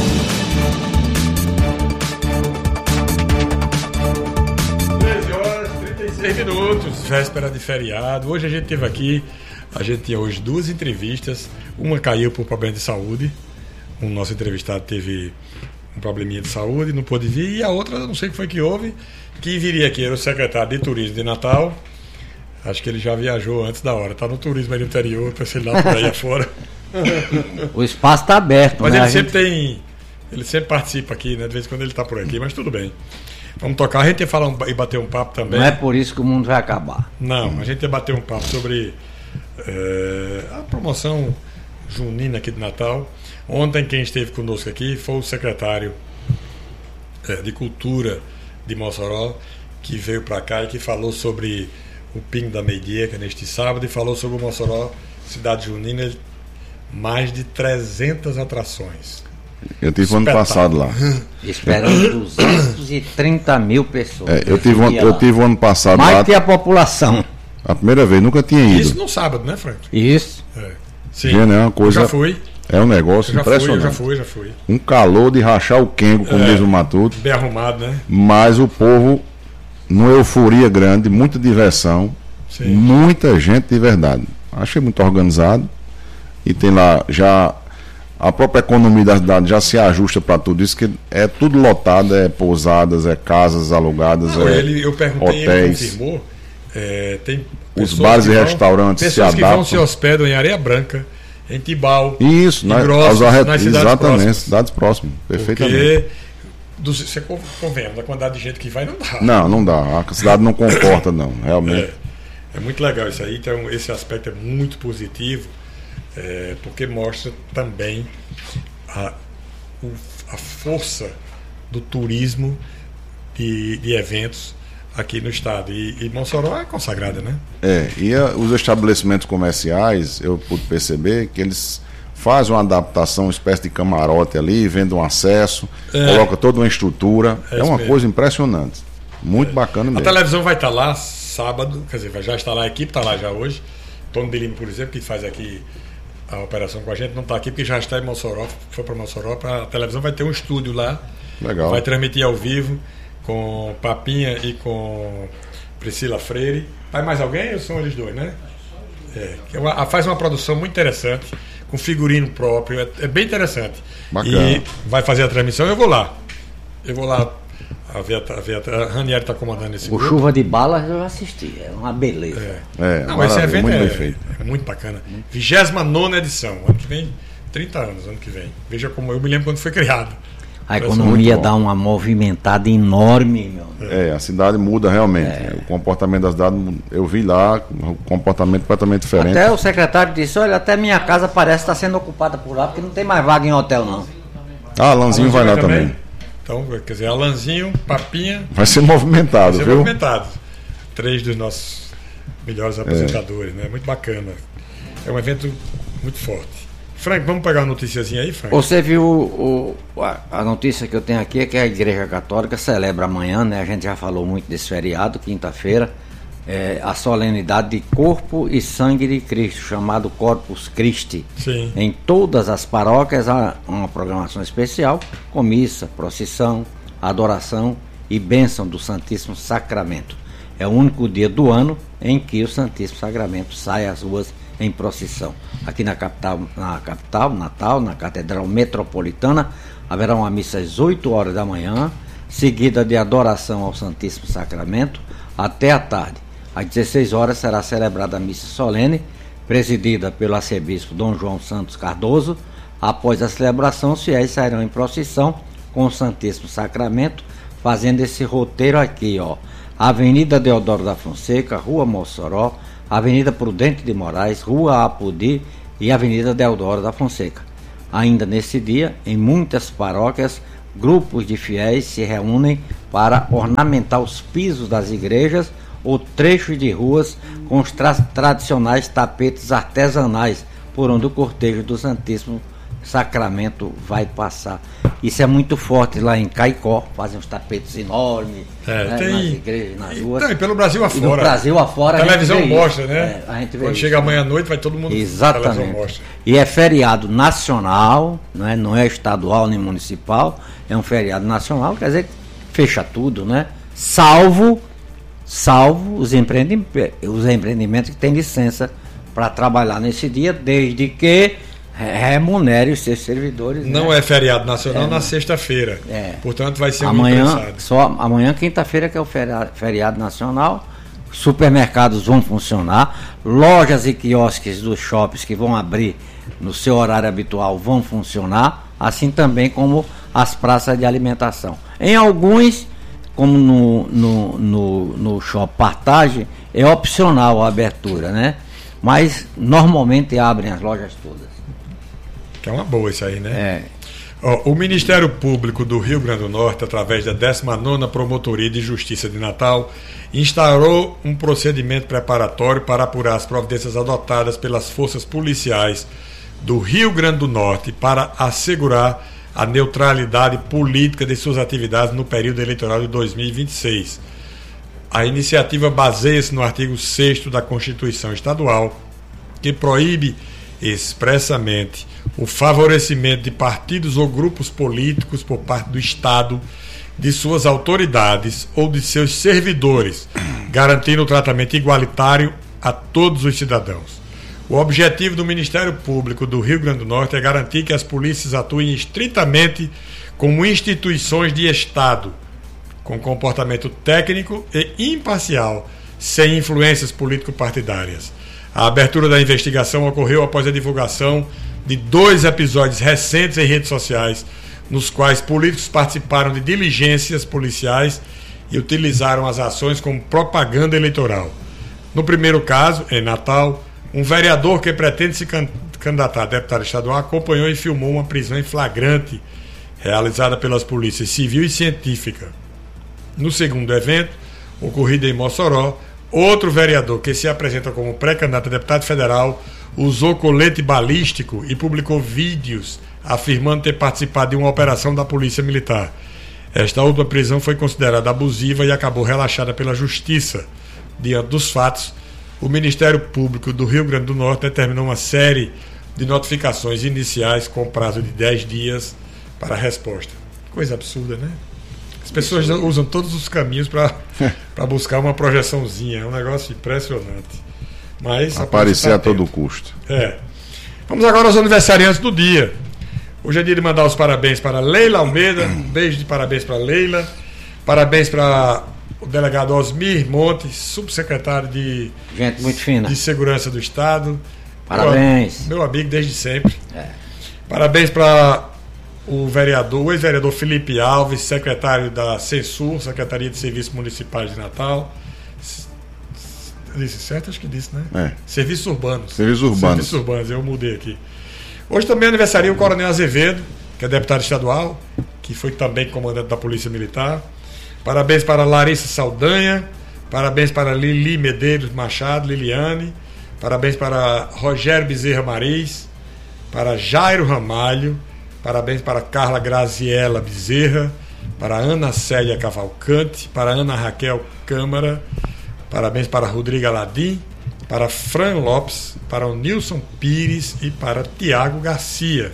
treze horas e trinta e seis minutos, véspera de feriado. Hoje a gente teve aqui, a gente tinha hoje duas entrevistas. Uma caiu por problema de saúde. O nosso entrevistado teve um probleminha de saúde, não pôde vir. E a outra, não sei o que foi que houve, que viria aqui, era o secretário de Turismo de Natal. Acho que ele já viajou antes da hora. Está no turismo aí no interior, para sei lá por aí afora. O espaço está aberto. Mas né? ele A sempre gente... tem. Ele sempre participa aqui, né? De vez em quando ele está por aqui, mas tudo bem. Vamos tocar. A gente ia falar um, e bater um papo também. Não é por isso que o mundo vai acabar. Não, a gente ia bater um papo sobre é, a promoção junina aqui de Natal. Ontem quem esteve conosco aqui foi o secretário é, de Cultura de Mossoró, que veio para cá e que falou sobre o Pingo da Meia-Dia, que é neste sábado, e falou sobre o Mossoró, cidade junina, mais de trezentas atrações. Eu tive ano passado lá. Esperando duzentas e trinta mil pessoas. É, eu tive eu tive o ano passado mais lá. que a população. A primeira vez, nunca tinha ido. Isso no sábado, né, Frank? Isso. É. Sim. Gente, é uma coisa, eu já fui. É um negócio eu já impressionante. Fui, eu já fui, já fui. Um calor de rachar o quengo, como é, diz o Matuto. Bem arrumado, né? Mas o povo, numa euforia grande, muita diversão, Sim. muita gente de verdade. Achei muito organizado. E tem lá já a própria economia da cidade já se ajusta para tudo isso, que é tudo lotado, é pousadas, é casas alugadas, Não, é ele, eu perguntei, hotéis. Ele confirmou. É, tem os bares e vão, restaurantes se pessoas adaptam. que vão se hospedam em Areia Branca, em Tibau, isso, em na, Grossos, arret... nas cidades exatamente, próximas. cidades próximas, perfeitamente. Porque do, você convenha, da quantidade de gente que vai, não dá. Não, não dá. A cidade não comporta, não, realmente. É, é muito legal isso aí, então esse aspecto é muito positivo, é, porque mostra também a, o, a força do turismo de, de eventos aqui no estado. E, e Mossoró é consagrada, né? É, e a, os estabelecimentos comerciais, eu pude perceber que eles fazem uma adaptação, uma espécie de camarote ali, vendem um acesso, é. coloca toda uma estrutura. É, é uma mesmo. coisa impressionante. Muito é. bacana mesmo. A televisão vai estar lá sábado, quer dizer, já está lá, a equipe está lá já hoje. Tony de Lima, por exemplo, que faz aqui a operação com a gente, não está aqui porque já está em Mossoró, foi para Mossoró. Pra, a televisão vai ter um estúdio lá. Legal. Vai transmitir ao vivo com Papinha e com Priscila Freire. Vai mais alguém ou são eles dois, né? É, uma, faz uma produção muito interessante, com figurino próprio, é, é bem interessante. Bacana. E vai fazer a transmissão, eu vou lá. Eu vou lá. A, ver, a, ver, a Ranieri está comandando esse o grupo. Chuva de Balas eu assisti, é uma beleza. É. É, Não, esse evento muito é, é muito bacana. vigésima nona edição, ano que vem, trinta anos, ano que vem. Veja como eu me lembro quando foi criado. A economia dá uma movimentada enorme, meu. É, a cidade muda realmente. É. O comportamento da cidade, eu vi lá, um comportamento completamente diferente. Até o secretário disse, olha, até minha casa parece estar sendo ocupada por lá, porque não tem mais vaga em hotel, não. Ah, Alanzinho vai lá também. também. Então, quer dizer, Alanzinho, Papinha... Vai ser movimentado, vai ser viu? movimentado. Três dos nossos melhores apresentadores, é. né? Muito bacana. É um evento muito forte. Frank, vamos pegar uma noticiazinha aí, Frank? Você viu o, a notícia que eu tenho aqui é que a Igreja Católica celebra amanhã, né? A gente já falou muito desse feriado, quinta-feira, é, a solenidade de Corpo e Sangue de Cristo, chamado Corpus Christi. Sim. Em todas as paróquias há uma programação especial, com missa, procissão, adoração e bênção do Santíssimo Sacramento. É o único dia do ano em que o Santíssimo Sacramento sai às ruas em procissão. Aqui na capital, na capital, Natal, na Catedral Metropolitana, Haverá uma missa às oito horas da manhã, seguida de adoração ao Santíssimo Sacramento, até a tarde. Às dezesseis horas será celebrada a missa solene, presidida pelo arcebispo Dom João Santos Cardoso. Após a celebração, os fiéis sairão em procissão com o Santíssimo Sacramento, fazendo esse roteiro aqui, ó. Avenida Deodoro da Fonseca, Rua Mossoró, Avenida Prudente de Moraes, Rua Apodi e Avenida Deodoro da Fonseca. Ainda nesse dia, em muitas paróquias, grupos de fiéis se reúnem para ornamentar os pisos das igrejas ou trechos de ruas com os tra- tradicionais tapetes artesanais por onde o cortejo do Santíssimo Sacramento vai passar. Isso é muito forte lá em Caicó, fazem uns tapetes enormes, é, né, tem... nas igrejas, nas ruas. Então, e pelo Brasil afora. E no Brasil afora. A televisão mostra, né? É, a gente vê Quando isso, chega amanhã à noite, vai todo mundo. Exatamente. E é feriado nacional, né? Não é estadual nem municipal, é um feriado nacional, quer dizer, fecha tudo, né? Salvo, salvo os, empreendi- os empreendimentos que têm licença para trabalhar nesse dia, desde que remunere os seus servidores. Não né? é feriado nacional é, na sexta-feira. É. Portanto, vai ser amanhã, um imprensado. só amanhã, quinta-feira, que é o feriado, feriado nacional. Supermercados vão funcionar, lojas e quiosques dos shoppings que vão abrir no seu horário habitual vão funcionar, assim também como as praças de alimentação. Em alguns, como no, no, no, no shopping Partage, é opcional a abertura, né? Mas normalmente abrem as lojas todas. Que é uma boa isso aí, né? É. Ó, o Ministério Público do Rio Grande do Norte, através da décima nona Promotoria de Justiça de Natal, instaurou um procedimento preparatório para apurar as providências adotadas pelas forças policiais do Rio Grande do Norte para assegurar a neutralidade política de suas atividades no período eleitoral de dois mil e vinte e seis. A iniciativa baseia-se no artigo sexto da Constituição Estadual, que proíbe expressamente o favorecimento de partidos ou grupos políticos por parte do Estado, de suas autoridades ou de seus servidores, garantindo o tratamento igualitário a todos os cidadãos. O objetivo do Ministério Público do Rio Grande do Norte é garantir que as polícias atuem estritamente como instituições de Estado, com comportamento técnico e imparcial, sem influências político-partidárias. A abertura da investigação ocorreu após a divulgação de dois episódios recentes em redes sociais, nos quais políticos participaram de diligências policiais e utilizaram as ações como propaganda eleitoral. No primeiro caso, em Natal, um vereador que pretende se candidatar a deputado estadual acompanhou e filmou uma prisão em flagrante realizada pelas polícias civil e científica. No segundo evento, ocorrido em Mossoró, outro vereador que se apresenta como pré-candidato a deputado federal usou colete balístico e publicou vídeos afirmando ter participado de uma operação da Polícia Militar. Esta última prisão foi considerada abusiva e acabou relaxada pela Justiça. Diante dos fatos, o Ministério Público do Rio Grande do Norte determinou uma série de notificações iniciais com prazo de dez dias para a resposta. Coisa absurda, né? As pessoas usam todos os caminhos para buscar uma projeçãozinha. É um negócio impressionante. Mas aparecer a todo custo. É. Vamos agora aos aniversariantes do dia. Hoje é dia de mandar os parabéns para Leila Almeida. Um beijo de parabéns para Leila. Parabéns para o delegado Osmir Montes, subsecretário de, Gente muito fina. de Segurança do Estado. Parabéns. Meu, meu amigo desde sempre. É. Parabéns para o vereador, o ex-vereador Felipe Alves, secretário da Censur, Secretaria de Serviços Municipais de Natal. Eu disse certo? Acho que disse, né? É. Serviços Urbanos. Serviços Urbanos. Serviços Urbanos, eu mudei aqui. Hoje também aniversaria o Coronel Azevedo, que é deputado estadual, que foi também comandante da Polícia Militar. Parabéns para Larissa Saldanha. Parabéns para Lili Medeiros Machado, Liliane. Parabéns para Rogério Bezerra Mariz. Para Jairo Ramalho. Parabéns para Carla Graziela Bezerra. Para Ana Célia Cavalcante. Para Ana Raquel Câmara. Parabéns para Rodrigo Aladim. Para Fran Lopes. Para o Nilson Pires. E para Tiago Garcia.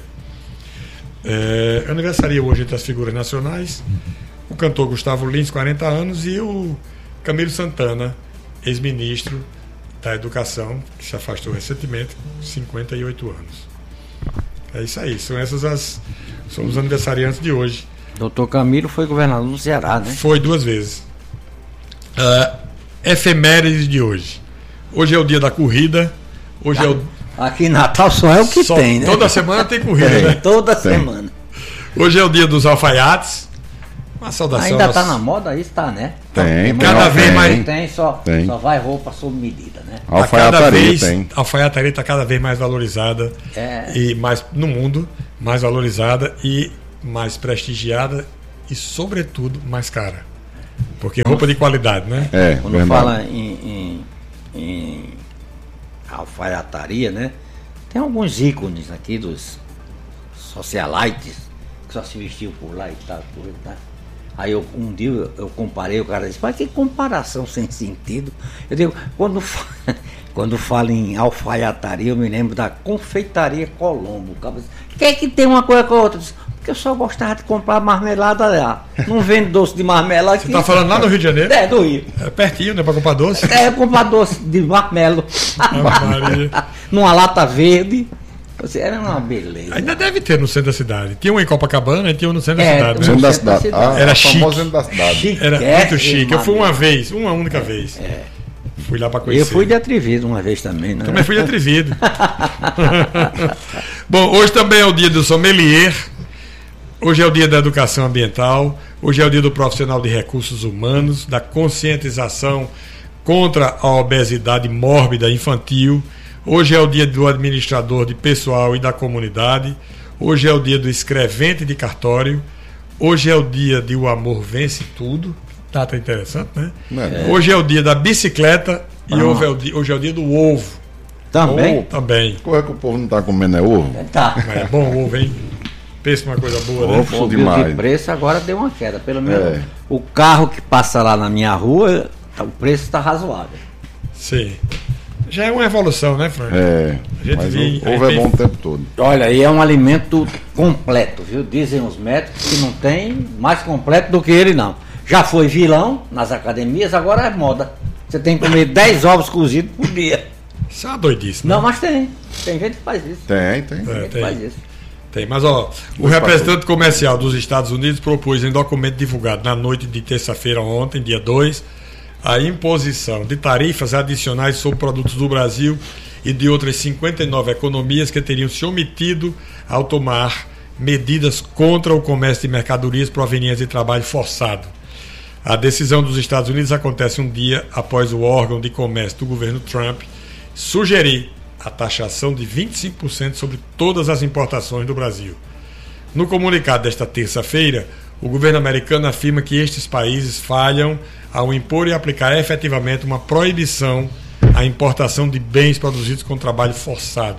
É, aniversaria hoje entre as figuras nacionais o cantor Gustavo Lins, quarenta anos, e o Camilo Santana, ex-ministro da Educação, que se afastou recentemente, com cinquenta e oito anos. É isso aí, são esses as, Somos os aniversariantes de hoje. Doutor Camilo foi governador do Ceará, né? Foi duas vezes. Uh, efemérides de hoje. Hoje é o dia da corrida. Hoje ah, é o... Aqui em Natal só é o que só, tem, né? Toda semana tem corrida, é, né? Toda tem. semana. Hoje é o dia dos alfaiates. Uma saudação. Ainda está na moda? Isso está, né? Tem, tem. Cada vez tem, mais. Tem, só, tem. Só vai roupa sob medida, né? Alfaiataria tem. A alfaiataria está cada vez mais valorizada. É. E mais no mundo, mais valorizada e mais prestigiada e, sobretudo, mais cara. Porque roupa de qualidade, né? É, Quando verdade. fala em, em, em alfaiataria, né? Tem alguns ícones aqui dos socialites que só se vestiu por lá e tal, né? Aí eu, um dia eu, eu comparei, o cara disse, mas que comparação sem sentido. Eu digo, quando, quando falo em alfaiataria, eu me lembro da confeitaria Colombo. O que é que tem uma coisa com a outra? Porque eu só gostava de comprar marmelada lá. Não vende doce de marmela aqui. Você está falando lá no Rio de Janeiro? É, do Rio. É pertinho, né? Para comprar doce? É, comprar doce de marmelo. Numa lata verde. Era uma beleza. Ainda deve ter no centro da cidade. Tinha um em Copacabana e tinha um no centro é, da cidade. No centro da cidade. Ah, era chique. Centro da cidade. chique. Era é, muito chique. Eu fui uma beleza. vez, uma única é, vez. É. Fui lá para conhecer. Eu fui de atrevido uma vez também, né? Também fui de atrevido. Bom, hoje também é o dia do sommelier. Hoje é o dia da educação ambiental. Hoje é o dia do profissional de recursos humanos, da conscientização contra a obesidade mórbida infantil. Hoje é o dia do administrador de pessoal e da comunidade. Hoje é o dia do escrevente de cartório. Hoje é o dia de o amor vence tudo. Data interessante, né? É. Hoje é o dia da bicicleta e ah. hoje, é o dia, hoje é o dia do ovo. Também? Ovo, também. Como é que o povo não está comendo é ovo? Tá. Mas é bom o ovo, hein? Pensa uma coisa boa, né? Ovo demais. De preço agora deu uma queda. Pelo menos é. o carro que passa lá na minha rua, o preço está razoável. Sim. Já é uma evolução, né, Frank? É, a gente mas vi, o ovo é bom o tempo todo. Olha, e é um alimento completo, viu? Dizem os médicos que não tem mais completo do que ele, não. Já foi vilão nas academias, agora é moda. Você tem que comer dez ovos cozidos por dia. Isso é uma doidice, né? Não, mas tem. Tem gente que faz isso. Tem, tem. Tem é, gente que tem. faz isso. Tem, mas ó, o representante comercial dos Estados Unidos propôs em documento divulgado na noite de terça-feira ontem, dia dois, a imposição de tarifas adicionais sobre produtos do Brasil e de outras cinquenta e nove economias que teriam se omitido ao tomar medidas contra o comércio de mercadorias provenientes de trabalho forçado. A decisão dos Estados Unidos acontece um dia após o órgão de comércio do governo Trump sugerir a taxação de vinte e cinco por cento sobre todas as importações do Brasil. No comunicado desta terça-feira, o governo americano afirma que estes países falham ao impor e aplicar efetivamente uma proibição à importação de bens produzidos com trabalho forçado.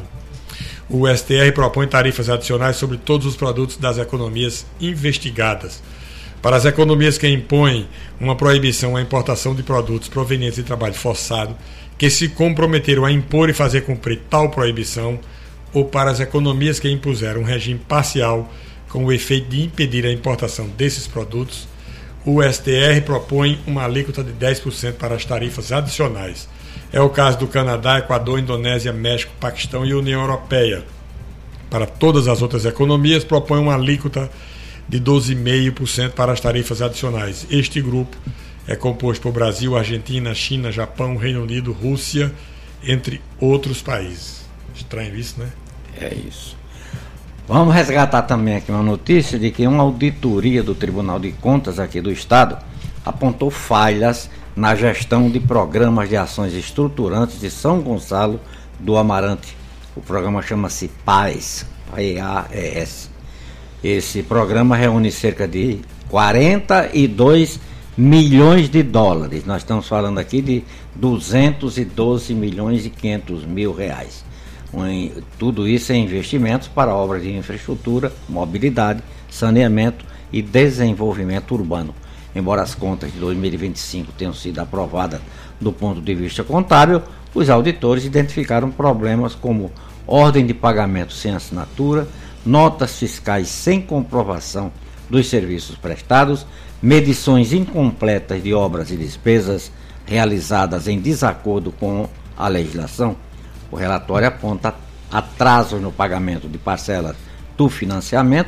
O S T R propõe tarifas adicionais sobre todos os produtos das economias investigadas. Para as economias que impõem uma proibição à importação de produtos provenientes de trabalho forçado, que se comprometeram a impor e fazer cumprir tal proibição, ou para as economias que impuseram um regime parcial com o efeito de impedir a importação desses produtos, o S T R propõe uma alíquota de dez por cento para as tarifas adicionais. É o caso do Canadá, Equador, Indonésia, México, Paquistão e União Europeia. Para todas as outras economias, propõe uma alíquota de doze vírgula cinco por cento para as tarifas adicionais. Este grupo é composto por Brasil, Argentina, China, Japão, Reino Unido, Rússia, entre outros países. Estranho isso, né? É isso. Vamos resgatar também aqui uma notícia de que uma auditoria do Tribunal de Contas aqui do Estado apontou falhas na gestão de programas de ações estruturantes de São Gonçalo do Amarante. O programa chama-se PAES, P A E S. Esse programa reúne cerca de quarenta e dois milhões de dólares. Nós estamos falando aqui de duzentos e doze milhões e quinhentos mil reais. Um, tudo isso é investimentos para obras de infraestrutura, mobilidade, saneamento e desenvolvimento urbano. Embora as contas de dois mil e vinte e cinco tenham sido aprovadas do ponto de vista contábil, os auditores identificaram problemas como ordem de pagamento sem assinatura, notas fiscais sem comprovação dos serviços prestados, medições incompletas de obras e despesas realizadas em desacordo com a legislação. O relatório aponta atrasos no pagamento de parcelas do financiamento,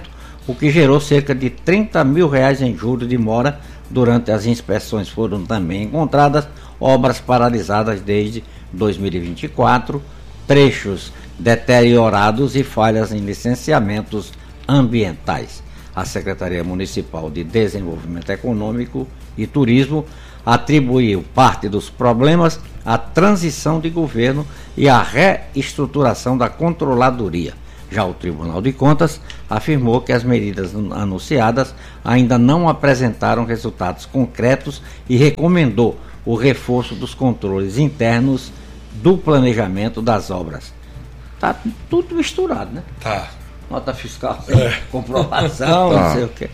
o que gerou cerca de trinta mil reais em juros de mora. Durante as inspeções foram também encontradas obras paralisadas desde dois mil e vinte e quatro, trechos deteriorados e falhas em licenciamentos ambientais. A Secretaria Municipal de Desenvolvimento Econômico e Turismo atribuiu parte dos problemas à transição de governo e à reestruturação da controladoria. Já o Tribunal de Contas afirmou que as medidas anunciadas ainda não apresentaram resultados concretos e recomendou o reforço dos controles internos do planejamento das obras. Tá tudo misturado, né? Tá. Nota fiscal, é. comprovação, tá. Não sei o quê.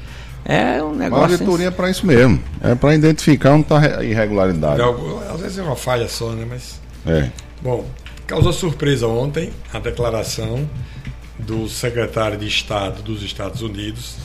É um negócio. A auditoria é para isso mesmo. É para identificar onde está a irregularidade. Às vezes é uma falha só, né? Mas. É. Bom, causou surpresa ontem a declaração do secretário de Estado dos Estados Unidos,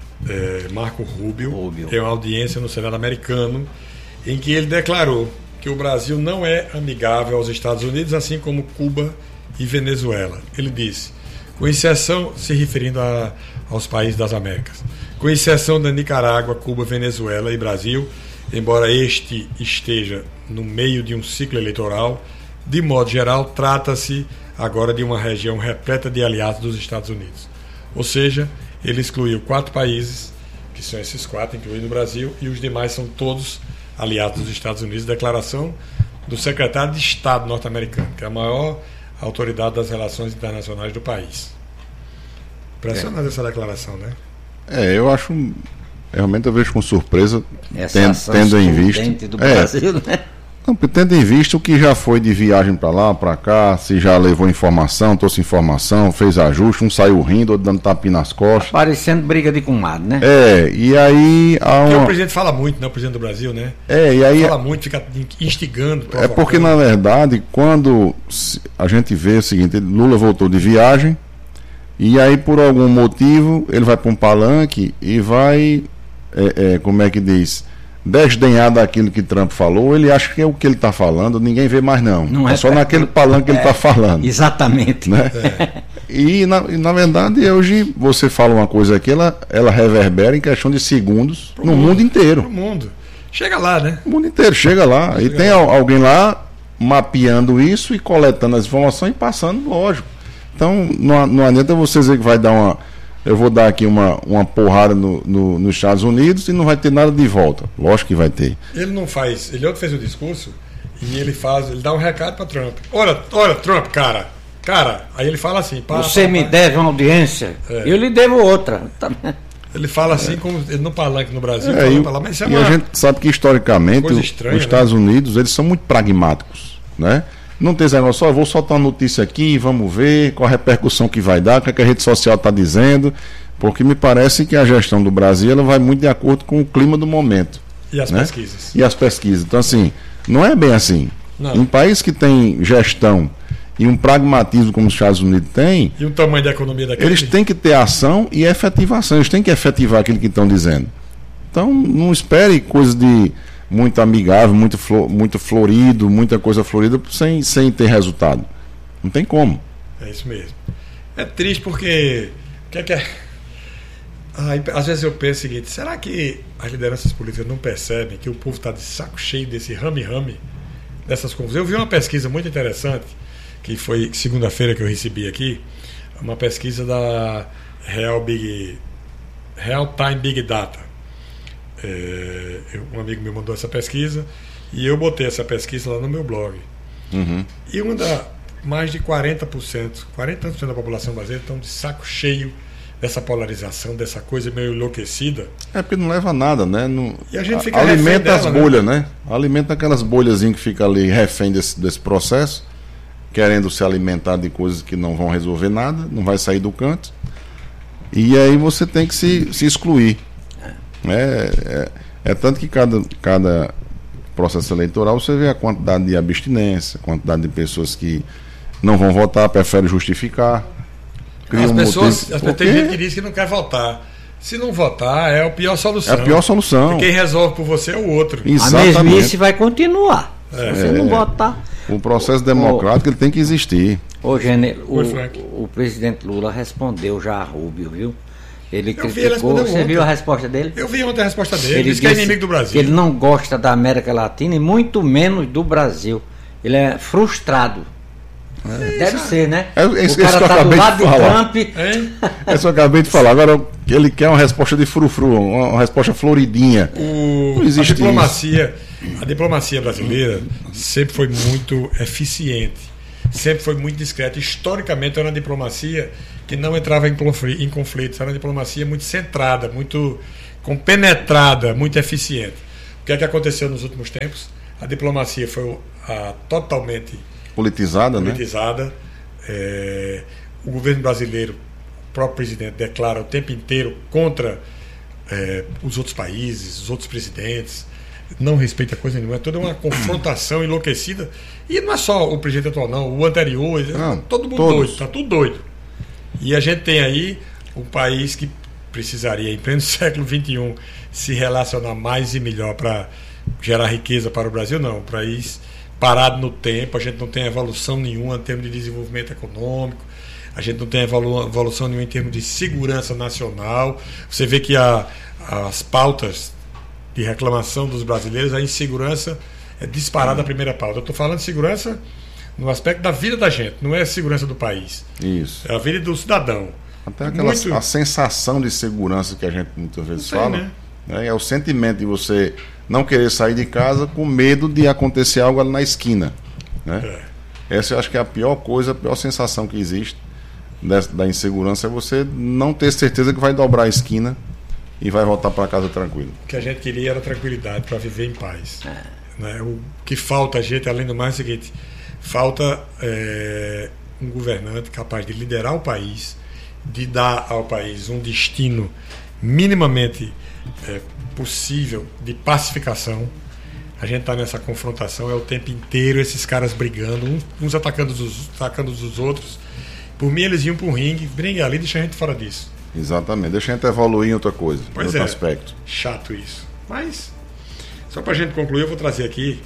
é, Marco Rubio, Rubio, em uma audiência no Senado americano, em que ele declarou que o Brasil não é amigável aos Estados Unidos, assim como Cuba e Venezuela. Ele disse, com exceção, se referindo a, aos países das Américas, com exceção da Nicarágua, Cuba, Venezuela e Brasil, embora este esteja no meio de um ciclo eleitoral, de modo geral, trata-se agora de uma região repleta de aliados dos Estados Unidos. Ou seja, ele excluiu quatro países, que são esses quatro, incluindo o Brasil, e os demais são todos aliados dos Estados Unidos. Declaração do secretário de Estado norte-americano, que é a maior autoridade das relações internacionais do país. Impressionante é. essa declaração, né? É, eu acho... Realmente eu vejo com surpresa, tendo, tendo em vista... do Brasil, é, né? Não, tendo em vista o que já foi de viagem para lá, para cá, se já levou informação, trouxe informação, fez ajuste, um saiu rindo, outro dando tapinha nas costas. Parecendo briga de comadre, né? É, e aí... Há uma... o presidente fala muito, né? O presidente do Brasil, né? É, e aí... Fala muito, fica instigando. É porque, na verdade, quando a gente vê o seguinte, Lula voltou de viagem, e aí, por algum motivo, ele vai para um palanque e vai, é, é, como é que diz... desdenhar daquilo que Trump falou, ele acha que é o que ele está falando, ninguém vê mais não. Não é, é só naquele palanque que é, ele está falando. Exatamente. Né? É. E, na, e na verdade, hoje você fala uma coisa aqui, ela, ela reverbera em questão de segundos pro no mundo, mundo inteiro. No mundo. Chega lá, né? O mundo inteiro, chega lá. Chega e tem lá. alguém lá mapeando isso e coletando as informações e passando, lógico. Então, não, não adianta você dizer que vai dar uma... Eu vou dar aqui uma, uma porrada no, no, nos Estados Unidos e não vai ter nada de volta. Lógico que vai ter. Ele não faz. Ele ontem fez o discurso e ele faz, ele dá um recado para Trump. Olha, olha, Trump, cara, cara. Aí ele fala assim: para, você para, me para. deve uma audiência, é. eu lhe devo outra. Ele fala assim, é. como ele não palanque no Brasil, é, e, lá, mas isso é e uma a gente sabe que historicamente o, estranha, os Estados né? Unidos eles são muito pragmáticos, né? Não tem esse negócio, só vou soltar uma notícia aqui, vamos ver qual a repercussão que vai dar, o que, é que a rede social está dizendo. Porque me parece que a gestão do Brasil ela vai muito de acordo com o clima do momento. E as né? pesquisas. E as pesquisas. Então, assim, não é bem assim. Não. Em países que tem gestão e um pragmatismo como os Estados Unidos têm... E o tamanho da economia daquele... Eles têm que ter ação e efetivação. Eles têm que efetivar aquilo que estão dizendo. Então, não espere coisas de muito amigável, muito, flor, muito florido, muita coisa florida sem, sem ter resultado. Não tem como. É isso mesmo. É triste porque... O que é que é... Ah, às vezes eu penso o seguinte, será que as lideranças políticas não percebem que o povo está de saco cheio desse rame-rame, dessas confusões? Eu vi uma pesquisa muito interessante, que foi segunda-feira que eu recebi aqui, uma pesquisa da Real, Big, Real Time Big Data. É, um amigo me mandou essa pesquisa e eu botei essa pesquisa lá no meu blog. Uhum. E uma da, mais de quarenta por cento, quarenta por cento da população brasileira estão de saco cheio dessa polarização, dessa coisa meio enlouquecida. É porque não leva a nada, né? Não... E a gente fica alimenta as dela, bolhas, né? né? Alimenta aquelas bolhazinhas que ficam ali refém desse, desse processo, querendo se alimentar de coisas que não vão resolver nada, não vai sair do canto. E aí você tem que se, se excluir. É, é, é tanto que cada, cada processo eleitoral você vê a quantidade de abstinência, a quantidade de pessoas que não vão votar, preferem justificar. As pessoas, as tem gente que diz que não quer votar. Se não votar, é a pior solução. É a pior solução. Porque quem resolve por você é o outro. Exatamente. A mesmice vai continuar. É, se não votar. O processo democrático o, ele tem que existir. Ô, Gene, o, o presidente Lula respondeu já a Rubio, viu? Ele Eu vi, ele criticou. respondeu Você ontem. viu a resposta dele? Eu vi ontem a resposta dele. Ele Ele disse que é disse inimigo do Brasil. que ele não gosta da América Latina e muito menos do Brasil. Ele é frustrado. Deve ser, né? É, é o isso cara que eu tá do acabei lado de de falar. Trump. É isso que eu acabei de falar. Agora, ele quer uma resposta de frufru, uma, uma resposta floridinha. O, Não a existe diplomacia, a diplomacia brasileira sempre foi muito eficiente, sempre foi muito discreta. Historicamente era uma diplomacia que não entrava em conflitos, em conflitos, era uma diplomacia muito centrada, muito compenetrada, muito eficiente. O que é que aconteceu nos últimos tempos? A diplomacia foi a, totalmente Politizada, politizada. Né? É, o governo brasileiro, o próprio presidente, declara o tempo inteiro contra é, os outros países, os outros presidentes, não respeita coisa nenhuma, é toda uma confrontação enlouquecida. E não é só o presidente atual, não, o anterior, não, todo mundo todos. doido, está tudo doido. E a gente tem aí um país que precisaria, em pleno século vinte e um, se relacionar mais e melhor para gerar riqueza para o Brasil, não. O país parado no tempo, a gente não tem evolução nenhuma em termos de desenvolvimento econômico, a gente não tem evolu evolução nenhuma em termos de segurança nacional. Você vê que a, as pautas de reclamação dos brasileiros, a insegurança é disparada a primeira pauta. Eu estou falando de segurança no aspecto da vida da gente, não é a segurança do país. Isso. É a vida do cidadão. Até aquela Muito... a sensação de segurança que a gente muitas vezes sei, fala. né? Né? É o sentimento de você não querer sair de casa com medo de acontecer algo ali na esquina. Né? É. Essa eu acho que é a pior coisa, a pior sensação que existe dessa, da insegurança é você não ter certeza que vai dobrar a esquina e vai voltar para casa tranquilo. O que a gente queria era tranquilidade para viver em paz. É. Né? O que falta a gente, além do mais, é o seguinte: falta é, um governante capaz de liderar o país, de dar ao país um destino minimamente é, possível de pacificação. A gente está nessa confrontação, é o tempo inteiro esses caras brigando, uns, uns atacando, os, atacando os outros. Por mim, eles iam para um ringue, briga ali, deixa a gente fora disso. Exatamente, deixa a gente evoluir em outra coisa, pois em outro é, aspecto. Chato isso. Mas, só para a gente concluir, eu vou trazer aqui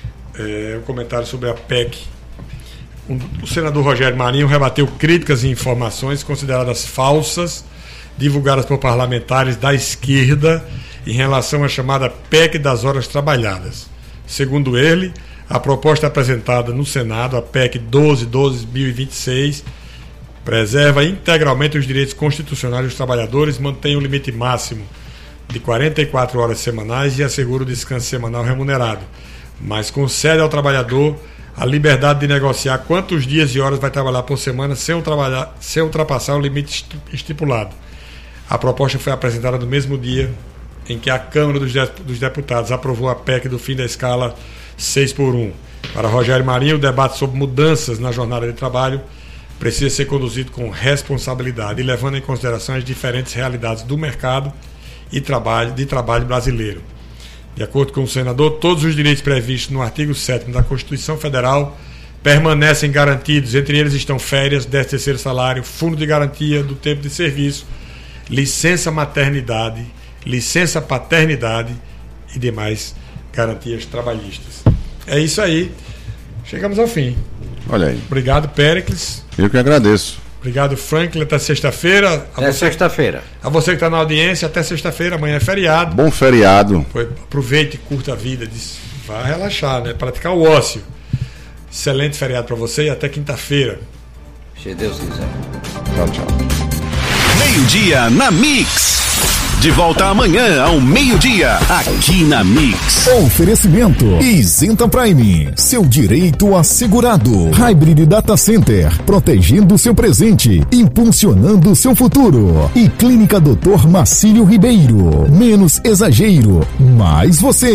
é, um comentário sobre a P E C. Um, o senador Rogério Marinho rebateu críticas e informações consideradas falsas, divulgadas por parlamentares da esquerda em relação à chamada P E C das horas trabalhadas. Segundo ele, a proposta apresentada no Senado, a P E C doze barra dois mil e vinte e seis, preserva integralmente os direitos constitucionais dos trabalhadores, mantém o limite máximo de quarenta e quatro horas semanais e assegura o descanso semanal remunerado, mas concede ao trabalhador a liberdade de negociar quantos dias e horas vai trabalhar por semana sem, trabalhar, sem ultrapassar o limite estipulado. A proposta foi apresentada no mesmo dia em que a Câmara dos Deputados aprovou a P E C do fim da escala seis por um. Para Rogério Marinho, o debate sobre mudanças na jornada de trabalho precisa ser conduzido com responsabilidade e levando em consideração as diferentes realidades do mercado e trabalho, de trabalho brasileiro. De acordo com o senador, todos os direitos previstos no artigo sétimo da Constituição Federal permanecem garantidos. Entre eles estão férias, décimo terceiro salário, fundo de garantia do tempo de serviço, licença maternidade, licença paternidade e demais garantias trabalhistas. É isso aí. Chegamos ao fim. Olha aí. Obrigado, Péricles. Eu que agradeço. Obrigado, Franklin. Até sexta-feira. Até sexta-feira. A você que está na audiência, até sexta-feira. Amanhã é feriado. Bom feriado. Foi, aproveite e curta a vida. Diz, vá relaxar, né? Praticar o ócio. Excelente feriado para você e até quinta-feira. Se Deus quiser. Tchau, tchau. Meio-dia na Mix. De volta amanhã ao meio-dia, aqui na Mix. Oferecimento Isenta Prime, seu direito assegurado. Hybrid Data Center, protegendo seu presente, impulsionando seu futuro. E Clínica doutor Marcílio Ribeiro, menos exagero, mais você.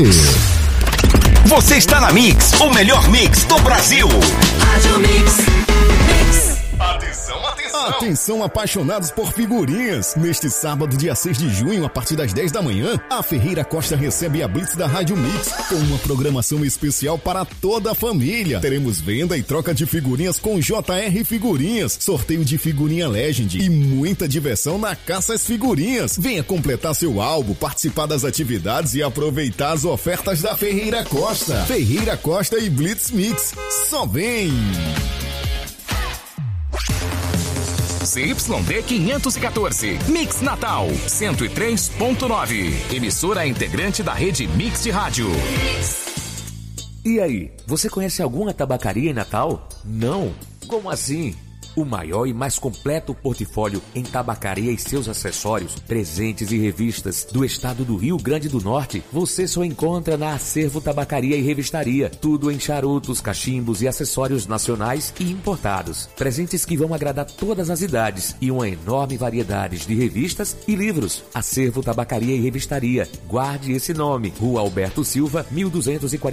Você está na Mix, o melhor mix do Brasil. Rádio Mix. Mix. Atenção, atenção. Atenção, apaixonados por figurinhas. Neste sábado, dia seis de junho, a partir das dez da manhã, a Ferreira Costa recebe a Blitz da Rádio Mix com uma programação especial para toda a família. Teremos venda e troca de figurinhas com J R Figurinhas, sorteio de figurinha Legend e muita diversão na caça às figurinhas. Venha completar seu álbum, participar das atividades e aproveitar as ofertas da Ferreira Costa. Ferreira Costa e Blitz Mix. Só vem! C Y D quinhentos e quatorze. Mix Natal cento e três ponto nove. Emissora integrante da rede Mix de Rádio. E aí, você conhece alguma tabacaria em Natal? Não? Como assim? O maior e mais completo portfólio em tabacaria e seus acessórios, presentes e revistas do estado do Rio Grande do Norte, você só encontra na Acervo Tabacaria e Revistaria. Tudo em charutos, cachimbos e acessórios nacionais e importados. Presentes que vão agradar todas as idades e uma enorme variedade de revistas e livros. Acervo Tabacaria e Revistaria. Guarde esse nome. Rua Alberto Silva, mil duzentos e quarenta